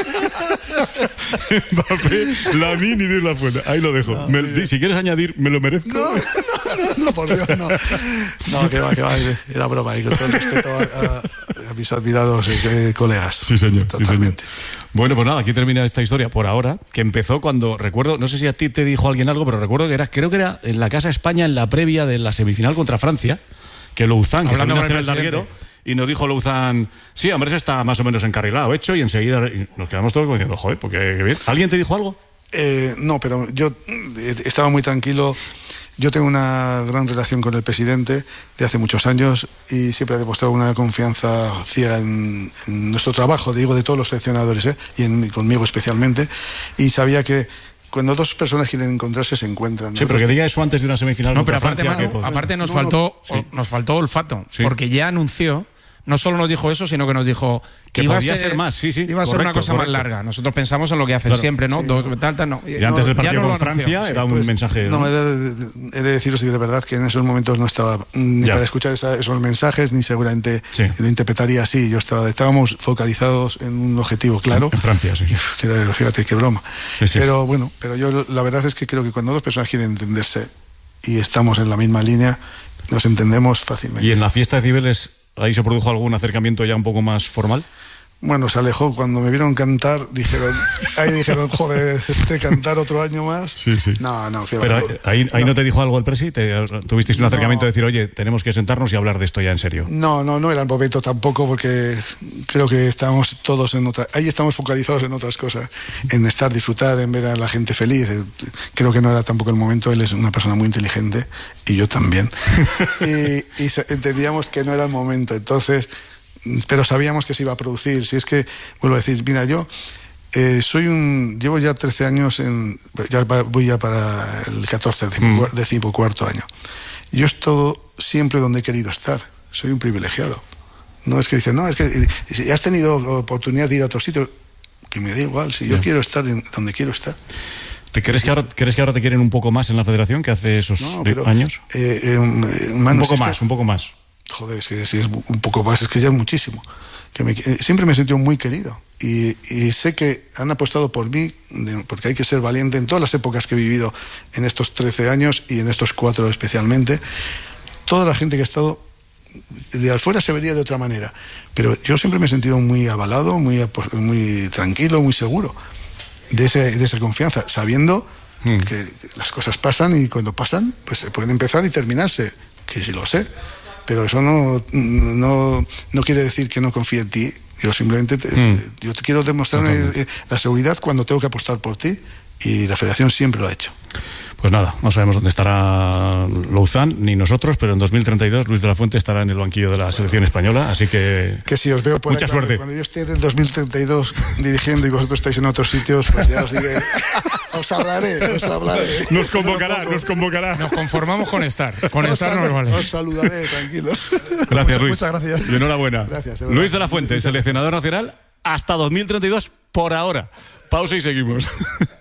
Mbappé, Lamine y Luis La Fuente. Ahí lo dejo. Si quieres añadir, me lo merezco. No, por Dios, no. No, que va, era broma. Y con todo el respeto a mis admirados colegas. Sí, señor. Totalmente. Sí, señor. Bueno, pues nada, aquí termina esta historia por ahora, que empezó cuando, recuerdo, no sé si a ti te dijo alguien algo, pero recuerdo que creo que era en la Casa España, en la previa de la semifinal contra Francia, que Louzán, que se vino a hacer el larguero, y nos dijo Louzán, sí, hombre, está más o menos encarrilado, hecho, y enseguida nos quedamos todos como diciendo, joder, porque qué bien. ¿Alguien te dijo algo? No, pero yo estaba muy tranquilo. Yo tengo una gran relación con el presidente de hace muchos años y siempre ha demostrado una confianza ciega en nuestro trabajo, digo, de todos los seleccionadores, y conmigo especialmente, y sabía que cuando dos personas quieren encontrarse, se encuentran, ¿no? Sí, pero que diga eso antes de una semifinal. No, pero aparte nos faltó olfato, porque ya anunció. No solo nos dijo eso, sino que nos dijo que iba a ser más, iba a ser una cosa más larga. Nosotros pensamos en lo que hacen siempre, ¿no? Sí, no. Y antes del partido con Francia era un mensaje. No, he de deciros de verdad que en esos momentos no estaba ni para escuchar esos mensajes, ni seguramente lo interpretaría así. Estábamos focalizados en un objetivo claro. En Francia, sí. Fíjate qué broma. Sí. Pero yo la verdad es que creo que cuando dos personas quieren entenderse y estamos en la misma línea, nos entendemos fácilmente. ¿Y en la fiesta de Cibeles ahí se produjo algún acercamiento ya un poco más formal? Bueno, se alejó. Cuando me vieron cantar, dijeron, joder, cantar otro año más. Sí. No. Pero ahí no te dijo algo el presi. ¿Tuvisteis un acercamiento de decir, oye, tenemos que sentarnos y hablar de esto ya en serio? No era el momento tampoco, porque creo que estamos todos ahí estamos focalizados en otras cosas, en disfrutar, en ver a la gente feliz. Creo que no era tampoco el momento. Él es una persona muy inteligente y yo también. y entendíamos que no era el momento. Entonces, pero sabíamos que se iba a producir. Si es que, vuelvo a decir, mira, yo llevo ya 13 años, voy ya para el 14, decimocuarto año. Yo estoy siempre donde he querido estar. Soy un privilegiado. No es que dicen, no, es que si has tenido oportunidad de ir a otro sitio, que me da igual, si yo quiero estar donde quiero estar. ¿Crees que ahora te quieren un poco más en la federación que hace esos años? Un poco más. Joder, si es un poco más, es que ya es muchísimo. Siempre me he sentido muy querido y sé que han apostado por mí, porque hay que ser valiente en todas las épocas que he vivido en estos 13 años y en estos 4 especialmente. Toda la gente que ha estado de afuera se vería de otra manera, pero yo siempre me he sentido muy avalado, muy tranquilo, muy seguro de esa confianza, sabiendo que las cosas pasan y cuando pasan, pues se pueden empezar y terminarse, que sí lo sé. Pero eso no quiere decir que no confíe en ti. Yo simplemente yo te quiero demostrar la seguridad cuando tengo que apostar por ti, y la federación siempre lo ha hecho. Pues nada, no sabemos dónde estará Louzán, ni nosotros, pero en 2032 Luis de la Fuente estará en el banquillo de la selección española, así que si os veo por mucha suerte. Cuando yo esté en el 2032 dirigiendo y vosotros estáis en otros sitios, pues ya os diré, os hablaré. Nos convocará. Nos conformamos con estar. Con estar no me vale. Os saludaré, tranquilos. Gracias, Luis. Muchas gracias. Y enhorabuena. Gracias. Luis de la Fuente, seleccionador nacional hasta 2032 por ahora. Pausa y seguimos.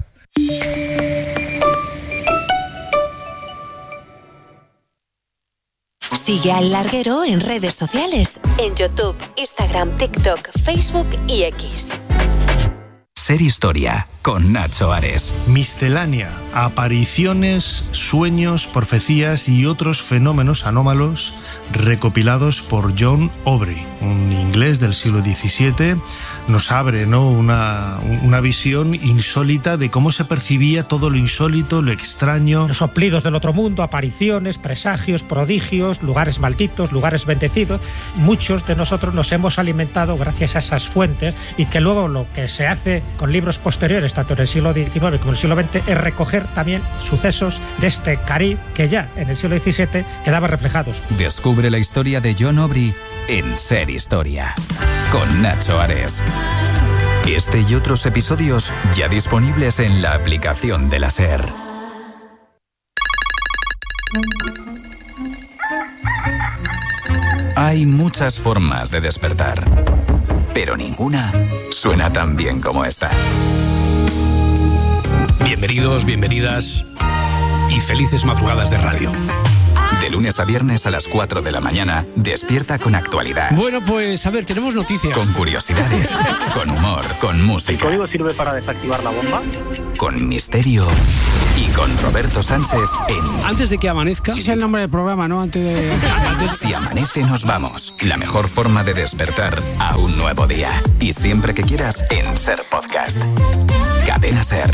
Sigue al Larguero en redes sociales, en YouTube, Instagram, TikTok, Facebook y X. Ser Historia, con Nacho Ares. Miscelánea, apariciones, sueños, profecías y otros fenómenos anómalos recopilados por John Aubrey, un inglés del siglo XVII. Nos abre, ¿no?, una visión insólita de cómo se percibía todo lo insólito, lo extraño. Los soplidos del otro mundo, apariciones, presagios, prodigios, lugares malditos, lugares bendecidos. Muchos de nosotros nos hemos alimentado gracias a esas fuentes, y que luego lo que se hace con libros posteriores, tanto en el siglo XIX como en el siglo XX, es recoger también sucesos de este Caribe que ya en el siglo XVII quedaban reflejados. Descubre la historia de John Aubrey en Ser Historia, con Nacho Ares. Este y otros episodios ya disponibles en la aplicación de la SER. Hay muchas formas de despertar, pero ninguna suena tan bien como esta. Bienvenidos, bienvenidas y felices madrugadas de radio. De lunes a viernes a las 4 de la mañana, despierta con actualidad. Bueno, pues a ver, tenemos noticias. Con curiosidades, con humor, con música. ¿El código sirve para desactivar la bomba? Con misterio y con Roberto Sánchez en... Antes de que amanezca... Ese es el nombre del programa, ¿no? Antes de... Si amanece, nos vamos. La mejor forma de despertar a un nuevo día. Y siempre que quieras, en Ser Podcast. Cadena Ser.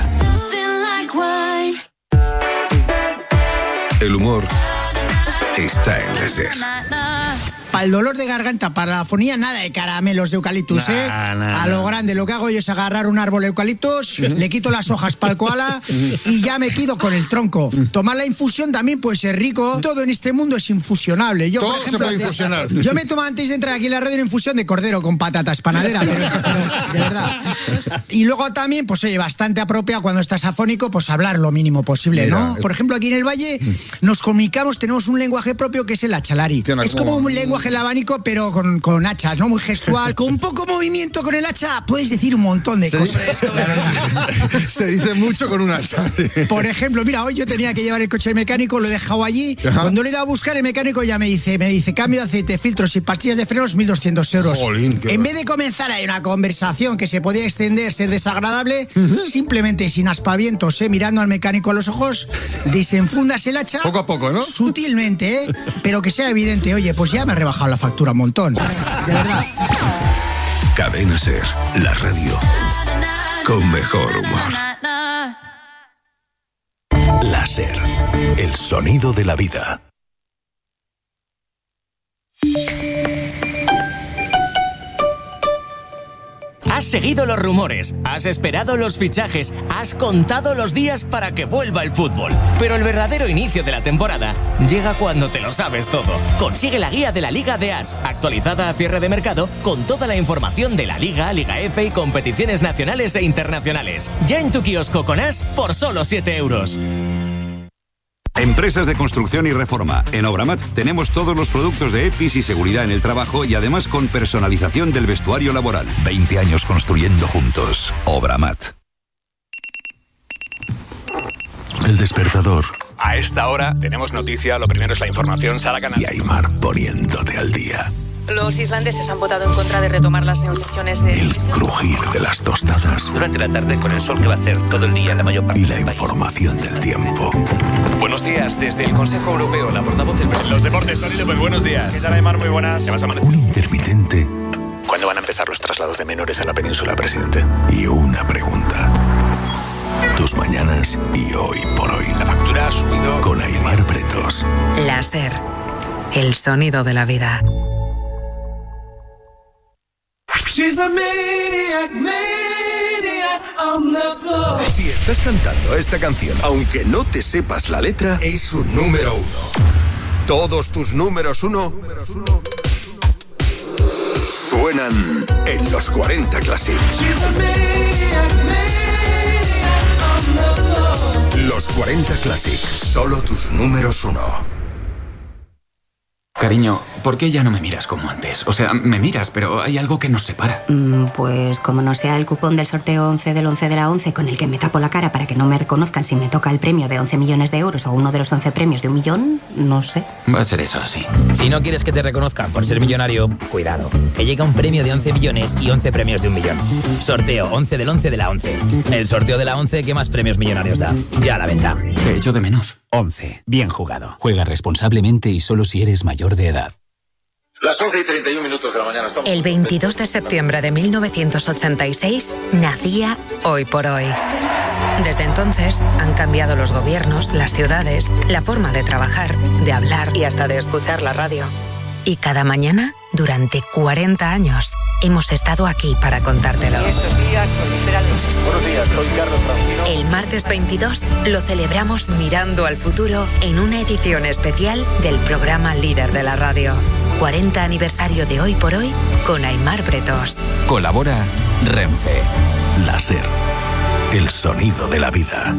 El humor está en la Ser. Para el dolor de garganta, para la afonía, nada de caramelos de eucaliptus, A lo grande, lo que hago yo es agarrar un árbol de eucaliptus, le quito las hojas para el koala y ya me quedo con el tronco. Tomar la infusión también puede ser rico. Todo en este mundo es infusionable. Yo, todo por ejemplo, se puede infusionar. Yo me tomo antes de entrar aquí en la radio una infusión de cordero con patatas panadera, pero de verdad. Y luego también, pues oye, bastante apropiado cuando estás afónico, pues hablar lo mínimo posible, ¿no? Por ejemplo, aquí en el Valle nos comunicamos, tenemos un lenguaje propio que es el achalari. Es como un lenguaje el abanico, pero con hachas, ¿no? Muy gestual. Con un poco movimiento con el hacha puedes decir un montón de cosas. Se dice mucho con un hacha. Por ejemplo, mira, hoy yo tenía que llevar el coche al mecánico, lo he dejado allí. Cuando le he ido a buscar, el mecánico ya me dice, cambio de aceite, filtros y pastillas de frenos, 1.200 euros. Jolín, en vez de comenzar ahí una conversación que se podía extender, ser desagradable, simplemente sin aspavientos, mirando al mecánico a los ojos, desenfundas el hacha. Poco a poco, ¿no? Sutilmente, pero que sea evidente. Oye, pues ya me he rebajado la factura un montón. De verdad. Cadena Ser, la radio con mejor humor. La Ser, el sonido de la vida. Has seguido los rumores, has esperado los fichajes, has contado los días para que vuelva el fútbol. Pero el verdadero inicio de la temporada llega cuando te lo sabes todo. Consigue la guía de la Liga de As, actualizada a cierre de mercado, con toda la información de la Liga, Liga F y competiciones nacionales e internacionales. Ya en tu kiosco con As por solo 7 euros. Empresas de construcción y reforma. En Obramat tenemos todos los productos de EPIs y seguridad en el trabajo y además con personalización del vestuario laboral. 20 años construyendo juntos. Obramat. El despertador. A esta hora tenemos noticia. Lo primero es la información. Sara Canal. Y Aimar poniéndote al día. Los islandeses han votado en contra de retomar las negociaciones de... El crujir de las tostadas. Durante la tarde, con el sol que va a hacer todo el día en la mayor parte y la información del tiempo. Buenos días, desde el Consejo Europeo, la portavoz del... Los deportes, Tony López, buenos días. ¿Qué tal, Aimar? Muy buenas. ¿Qué vas a amanecer? Un intermitente. ¿Cuándo van a empezar los traslados de menores a la península, presidente? Y una pregunta. Tus mañanas y hoy por hoy. La factura ha subido. Con Aimar Bretos. La Ser, el sonido de la vida. Si estás cantando esta canción, aunque no te sepas la letra, es un número 1. Todos tus números 1 suenan en los 40 Classic. Los 40 Classic, solo tus números 1. Cariño, ¿por qué ya no me miras como antes? O sea, me miras, pero hay algo que nos separa. Pues como no sea el cupón del sorteo 11 del 11 de la 11 con el que me tapo la cara para que no me reconozcan si me toca el premio de 11 millones de euros o uno de los 11 premios de 1 millón, no sé. Va a ser eso así. Si no quieres que te reconozcan por ser millonario, cuidado, que llega un premio de 11 millones y 11 premios de 1 millón. Sorteo 11 del 11 de la 11. El sorteo de la 11 que más premios millonarios da. Ya a la venta. Te echo de menos. 11. Bien jugado. Juega responsablemente y solo si eres mayor de edad. Las 11:31 de la mañana. El 22 de septiembre de 1986 nacía Hoy por Hoy. Desde entonces han cambiado los gobiernos, las ciudades, la forma de trabajar, de hablar y hasta de escuchar la radio. Y cada mañana, durante 40 años, hemos estado aquí para contártelo. Y estos días proliferan los esporos. Buenos días, soy Carlos Francino. El martes 22 lo celebramos mirando al futuro en una edición especial del programa líder de la radio. 40 aniversario de Hoy por Hoy con Aimar Bretos. Colabora Renfe. La Ser, el sonido de la vida.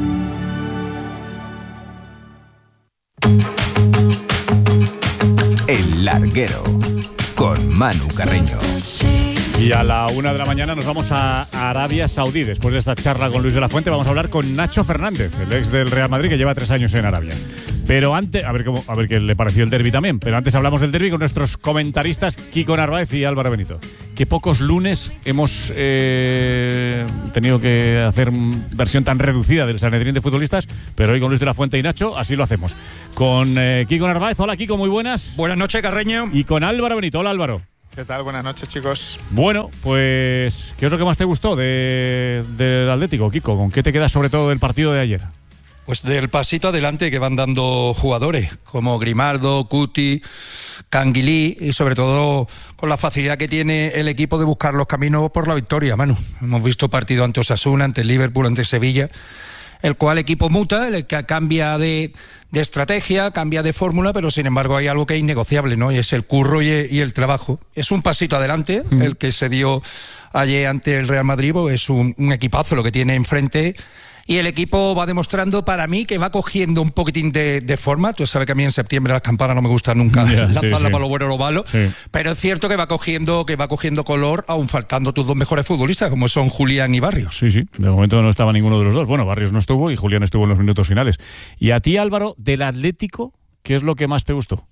El Larguero, con Manu Carreño. Y a la 1 de la mañana nos vamos a Arabia Saudí. Después de esta charla con Luis de la Fuente vamos a hablar con Nacho Fernández, el ex del Real Madrid que lleva 3 años en Arabia. Pero antes, a ver qué le pareció el derbi también. Pero antes hablamos del derbi con nuestros comentaristas Kiko Narváez y Álvaro Benito. Qué pocos lunes hemos tenido que hacer versión tan reducida del Sanedrín de futbolistas, pero hoy con Luis de la Fuente y Nacho así lo hacemos. Con Kiko Narváez. Hola Kiko, muy buenas. Buenas noches, Carreño. Y con Álvaro Benito. Hola Álvaro. ¿Qué tal? Buenas noches, chicos. Bueno, pues ¿qué es lo que más te gustó del Atlético, Kiko? ¿Con qué te quedas sobre todo del partido de ayer? Pues del pasito adelante que van dando jugadores como Grimaldo, Cuti, Canguilí y sobre todo con la facilidad que tiene el equipo de buscar los caminos por la victoria, Manu. Hemos visto partido ante Osasuna, ante el Liverpool, ante Sevilla, el cual equipo muta, el que cambia de estrategia, cambia de fórmula, pero sin embargo hay algo que es innegociable, ¿no? Y es el curro y el trabajo. Es un pasito adelante el que se dio ayer ante el Real Madrid, es un equipazo lo que tiene enfrente. Y el equipo va demostrando para mí que va cogiendo un poquitín de forma. Tú sabes que a mí en septiembre las campanas no me gusta nunca lanzarla para lo bueno o lo malo. Sí. Pero es cierto que va cogiendo color, aún faltando tus dos mejores futbolistas, como son Julián y Barrios. Sí, de momento no estaba ninguno de los dos. Bueno, Barrios no estuvo y Julián estuvo en los minutos finales. Y a ti, Álvaro, del Atlético, ¿qué es lo que más te gustó?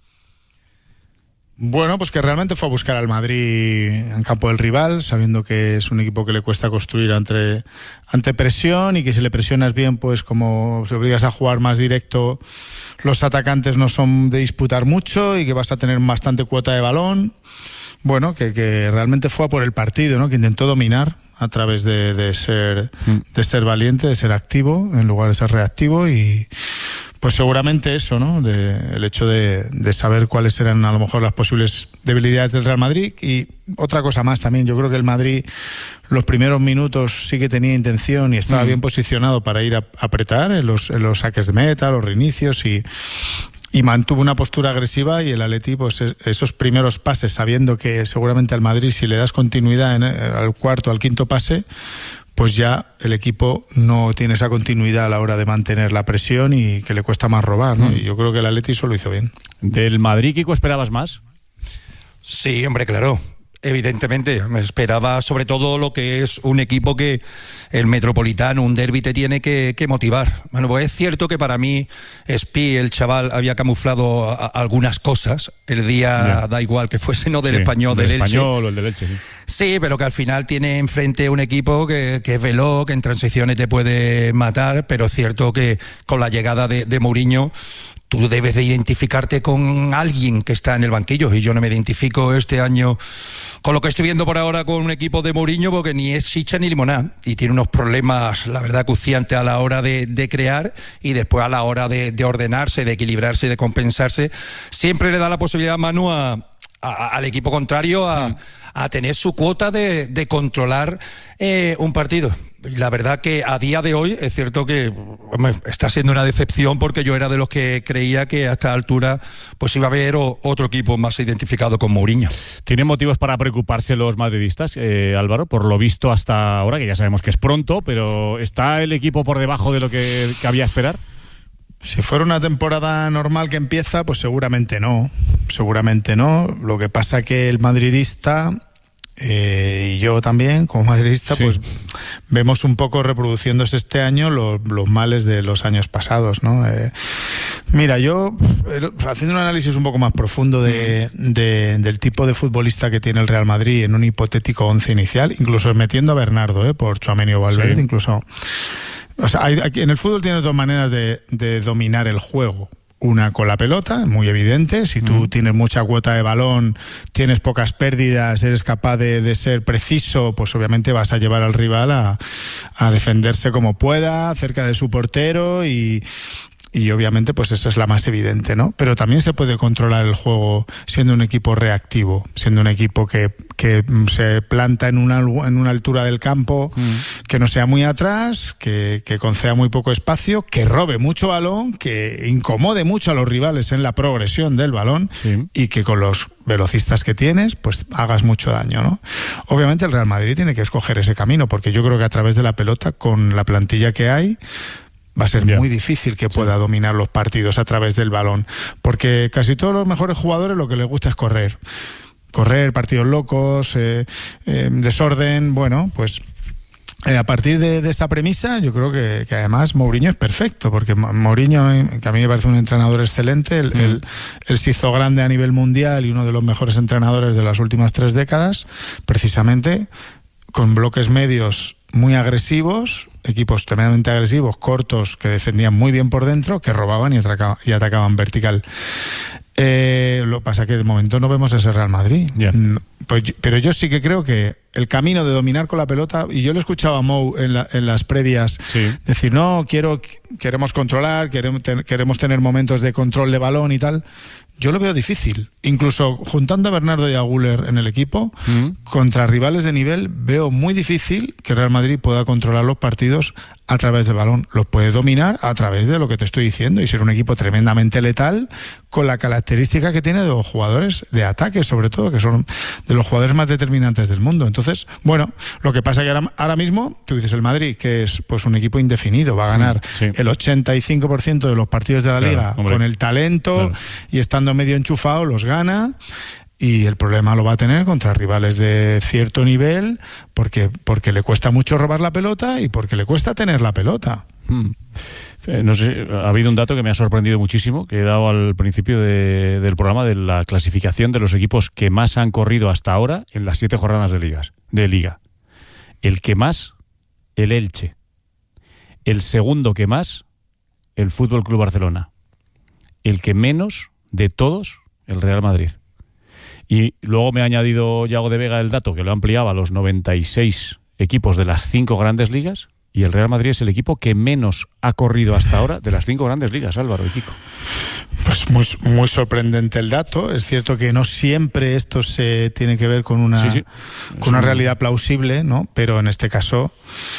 Bueno, pues que realmente fue a buscar al Madrid en campo del rival, sabiendo que es un equipo que le cuesta construir ante presión y que si le presionas bien, pues como si obligas a jugar más directo, los atacantes no son de disputar mucho y que vas a tener bastante cuota de balón. Bueno, que realmente fue a por el partido, ¿no? Que intentó dominar a través de ser valiente, de ser activo en lugar de ser reactivo y pues seguramente eso, ¿no? El hecho de saber cuáles eran a lo mejor las posibles debilidades del Real Madrid. Y otra cosa más también, yo creo que el Madrid los primeros minutos sí que tenía intención y estaba bien posicionado para ir a apretar en los saques de meta, los reinicios y mantuvo una postura agresiva y el Atleti, pues esos primeros pases, sabiendo que seguramente al Madrid si le das continuidad al cuarto, al quinto pase, pues ya el equipo no tiene esa continuidad a la hora de mantener la presión y que le cuesta más robar, ¿no? Y yo creo que el Atleti eso lo hizo bien. ¿Del Madrid, Kiko, esperabas más? Sí, hombre, claro. Evidentemente, me esperaba sobre todo lo que es un equipo que el Metropolitano, un derbi te tiene que motivar. Bueno, pues es cierto que para mí Espi, el chaval, había camuflado algunas cosas. El día da igual que fuese no del Español, del Elche. Español o el del Elche, sí. Sí, pero que al final tiene enfrente un equipo que es veloz, que en transiciones te puede matar, pero es cierto que con la llegada de Mourinho tú debes de identificarte con alguien que está en el banquillo y yo no me identifico este año con lo que estoy viendo por ahora con un equipo de Mourinho porque ni es chicha ni limonada y tiene unos problemas, la verdad, acuciantes a la hora de crear y después a la hora de ordenarse, de equilibrarse y de compensarse. Siempre le da la posibilidad, Manu, al equipo contrario a tener su cuota de controlar un partido. La verdad que a día de hoy es cierto que está siendo una decepción porque yo era de los que creía que a esta altura pues iba a haber otro equipo más identificado con Mourinho. ¿Tienen motivos para preocuparse los madridistas, Álvaro? Por lo visto hasta ahora, que ya sabemos que es pronto, pero ¿está el equipo por debajo de lo que cabía esperar? Si fuera una temporada normal que empieza, pues seguramente no. Lo que pasa que el madridista y yo también, como madridista, pues vemos un poco reproduciéndose este año los males de los años pasados, ¿no? Mira, yo, haciendo un análisis un poco más profundo del tipo de futbolista que tiene el Real Madrid en un hipotético 11 inicial, incluso metiendo a Bernardo, por Tchouaméni o Valverde, incluso. O sea, en el fútbol tienes dos maneras de dominar el juego. Una con la pelota, muy evidente. Si tú tienes mucha cuota de balón, tienes pocas pérdidas, eres capaz de ser preciso, pues obviamente vas a llevar al rival a defenderse como pueda, cerca de su portero y obviamente pues esa es la más evidente, ¿no? Pero también se puede controlar el juego siendo un equipo reactivo, siendo un equipo que se planta en una altura del campo, que no sea muy atrás, que conceda muy poco espacio, que robe mucho balón, que incomode mucho a los rivales en la progresión del balón y que con los velocistas que tienes, pues hagas mucho daño, ¿no? Obviamente el Real Madrid tiene que escoger ese camino, porque yo creo que a través de la pelota, con la plantilla que hay, va a ser muy difícil que pueda dominar los partidos a través del balón, porque casi todos los mejores jugadores lo que les gusta es correr, partidos locos, desorden. Bueno, pues A partir de esa premisa, yo creo que además Mourinho es perfecto, porque Mourinho, que a mí me parece un entrenador excelente, él se hizo grande a nivel mundial y uno de los mejores entrenadores de las últimas 3 décadas, precisamente con bloques medios muy agresivos, equipos tremendamente agresivos, cortos, que defendían muy bien por dentro, que robaban y atacaban vertical. Lo que pasa es que de momento no vemos ese Real Madrid. Yeah. Pero yo sí que creo que el camino de dominar con la pelota, y yo lo escuchaba a Mou en las previas, decir, no, queremos controlar, queremos tener momentos de control de balón y tal. Yo lo veo difícil. Incluso juntando a Bernardo y a Güler en el equipo, contra rivales de nivel, veo muy difícil que Real Madrid pueda controlar los partidos a través del balón. Los puede dominar a través de lo que te estoy diciendo y ser un equipo tremendamente letal, con la característica que tiene de los jugadores de ataque, sobre todo, que son de los jugadores más determinantes del mundo. Entonces, bueno, lo que pasa es que ahora mismo, tú dices el Madrid, que es pues un equipo indefinido, va a ganar el 85% de los partidos de la Liga, con el talento y estando medio enchufado, los gana. Y el problema lo va a tener contra rivales de cierto nivel, porque le cuesta mucho robar la pelota y porque le cuesta tener la pelota. No sé, ha habido un dato que me ha sorprendido muchísimo, que he dado al principio del programa, de la clasificación de los equipos que más han corrido hasta ahora en las 7 jornadas de Liga. El que más, el Elche. El segundo que más, el FC Barcelona. El que menos de todos, el Real Madrid. Y luego me ha añadido Yago de Vega el dato, que lo ampliaba a los 96 equipos de las 5 grandes ligas, y el Real Madrid es el equipo que menos ha corrido hasta ahora de las 5 grandes ligas, Álvaro y Kiko. Pues muy sorprendente el dato. Es cierto que no siempre esto se tiene que ver con una realidad plausible, ¿no? Pero en este caso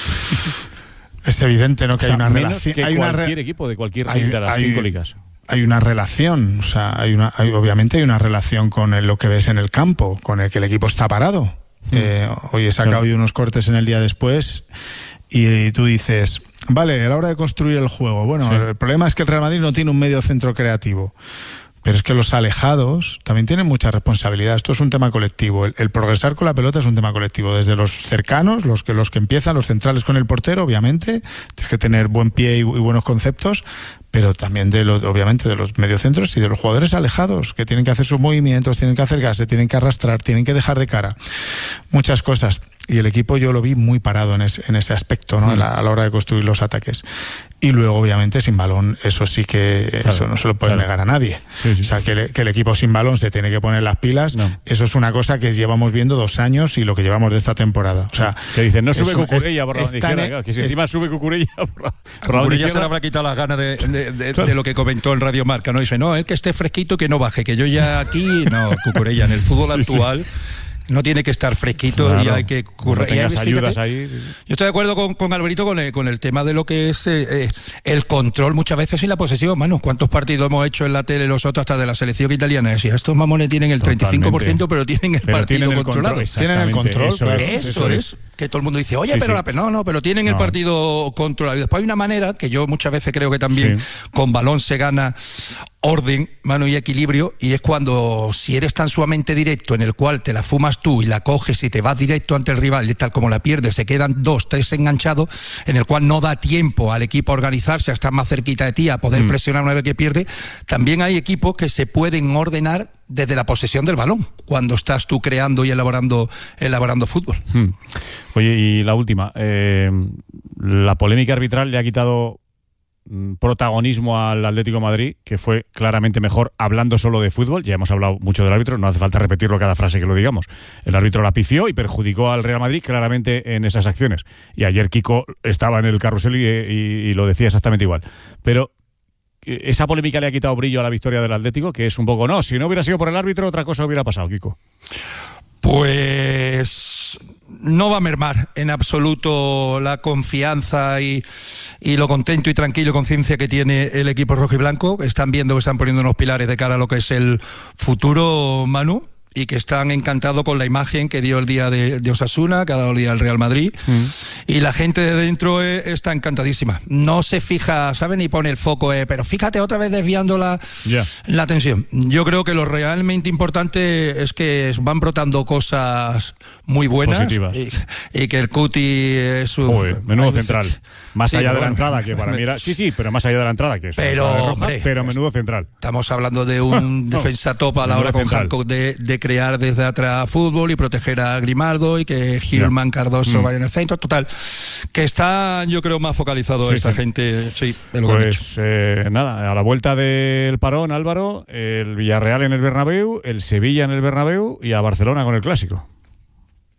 es evidente, ¿no? Que hay una relación. Que cualquier equipo de cualquier liga de las 5 ligas. Hay una relación, o sea, obviamente hay una relación con lo que ves en el campo, con el que el equipo está parado. Hoy he sacado yo unos cortes en el día después y tú dices, vale, a la hora de construir el juego, bueno, el problema es que el Real Madrid no tiene un medio centro creativo. Pero es que los alejados también tienen mucha responsabilidad. Esto es un tema colectivo. El progresar con la pelota es un tema colectivo. Desde los cercanos, los que empiezan, los centrales con el portero, obviamente, tienes que tener buen pie y buenos conceptos, pero también obviamente de los mediocentros y de los jugadores alejados, que tienen que hacer sus movimientos, tienen que acercarse, tienen que arrastrar, tienen que dejar de cara. Muchas cosas. Y el equipo yo lo vi muy parado en ese aspecto, ¿no? A la hora de construir los ataques. Y luego, obviamente, sin balón, eso sí que eso no se lo puede negar a nadie. O sea, que el equipo sin balón se tiene que poner las pilas, eso es una cosa que llevamos viendo 2 años y lo que llevamos de esta temporada. O sea, que dicen, no sube Cucurella por la banda izquierda, que si encima sube Cucurella por la Cucurella se le habrá quitado las ganas de lo que comentó en Radio Marca, ¿no? Dice, no, es que esté fresquito, que no baje, que yo ya aquí, no, Cucurella, en el fútbol actual... No tiene que estar fresquito y hay que currar. Tengas ayudas ahí. Yo estoy de acuerdo con Alberito con el tema de lo que es el control muchas veces y la posesión. Mano, ¿cuántos partidos hemos hecho en la tele nosotros hasta de la selección italiana? Si estos mamones tienen el 35%, pero tienen el partido controlado. Tienen el control. Eso es. Que todo el mundo dice, oye, pero pero tienen el partido controlado. Y después hay una manera, que yo muchas veces creo que también con balón se gana orden, mano y equilibrio, y es cuando, si eres tan sumamente directo, en el cual te la fumas tú y la coges y te vas directo ante el rival y tal como la pierdes, se quedan 2, 3 enganchados, en el cual no da tiempo al equipo a organizarse, a estar más cerquita de ti, a poder presionar una vez que pierde. También hay equipos que se pueden ordenar desde la posesión del balón, cuando estás tú creando y elaborando fútbol. Oye, y la última, la polémica arbitral le ha quitado protagonismo al Atlético de Madrid, que fue claramente mejor hablando solo de fútbol. Ya hemos hablado mucho del árbitro, no hace falta repetirlo cada frase que lo digamos. El árbitro la pifió y perjudicó al Real Madrid claramente en esas acciones. Y ayer Kiko estaba en el carrusel y lo decía exactamente igual. Pero esa polémica le ha quitado brillo a la victoria del Atlético, que es un poco, no, si no hubiera sido por el árbitro, otra cosa hubiera pasado, Kiko. Pues no va a mermar en absoluto la confianza y lo contento y tranquilo y conciencia que tiene el equipo rojo y blanco. Están viendo que están poniendo unos pilares de cara a lo que es el futuro, Manu. y que están encantados con la imagen que dio el día de Osasuna, que ha dado el día del Real Madrid, y la gente de dentro está encantadísima. No se fija, ¿saben? Ni pone el foco, pero fíjate otra vez desviando la atención. Yo creo que lo realmente importante es que van brotando cosas muy buenas, positivas, y que el Cuti es un... menudo central. Más allá de la entrada, que para mí era... Sí, pero más allá de la entrada, que es pero menudo central. Estamos hablando de un defensa top a la hora con Hancock de crear desde atrás fútbol y proteger a Grimaldo y que Gilman, Cardoso vaya en el centro. Total, que está, yo creo, más focalizado esta gente. Sí, en lo que han hecho. Nada, a la vuelta del parón, Álvaro, el Villarreal en el Bernabéu, el Sevilla en el Bernabéu y a Barcelona con el Clásico.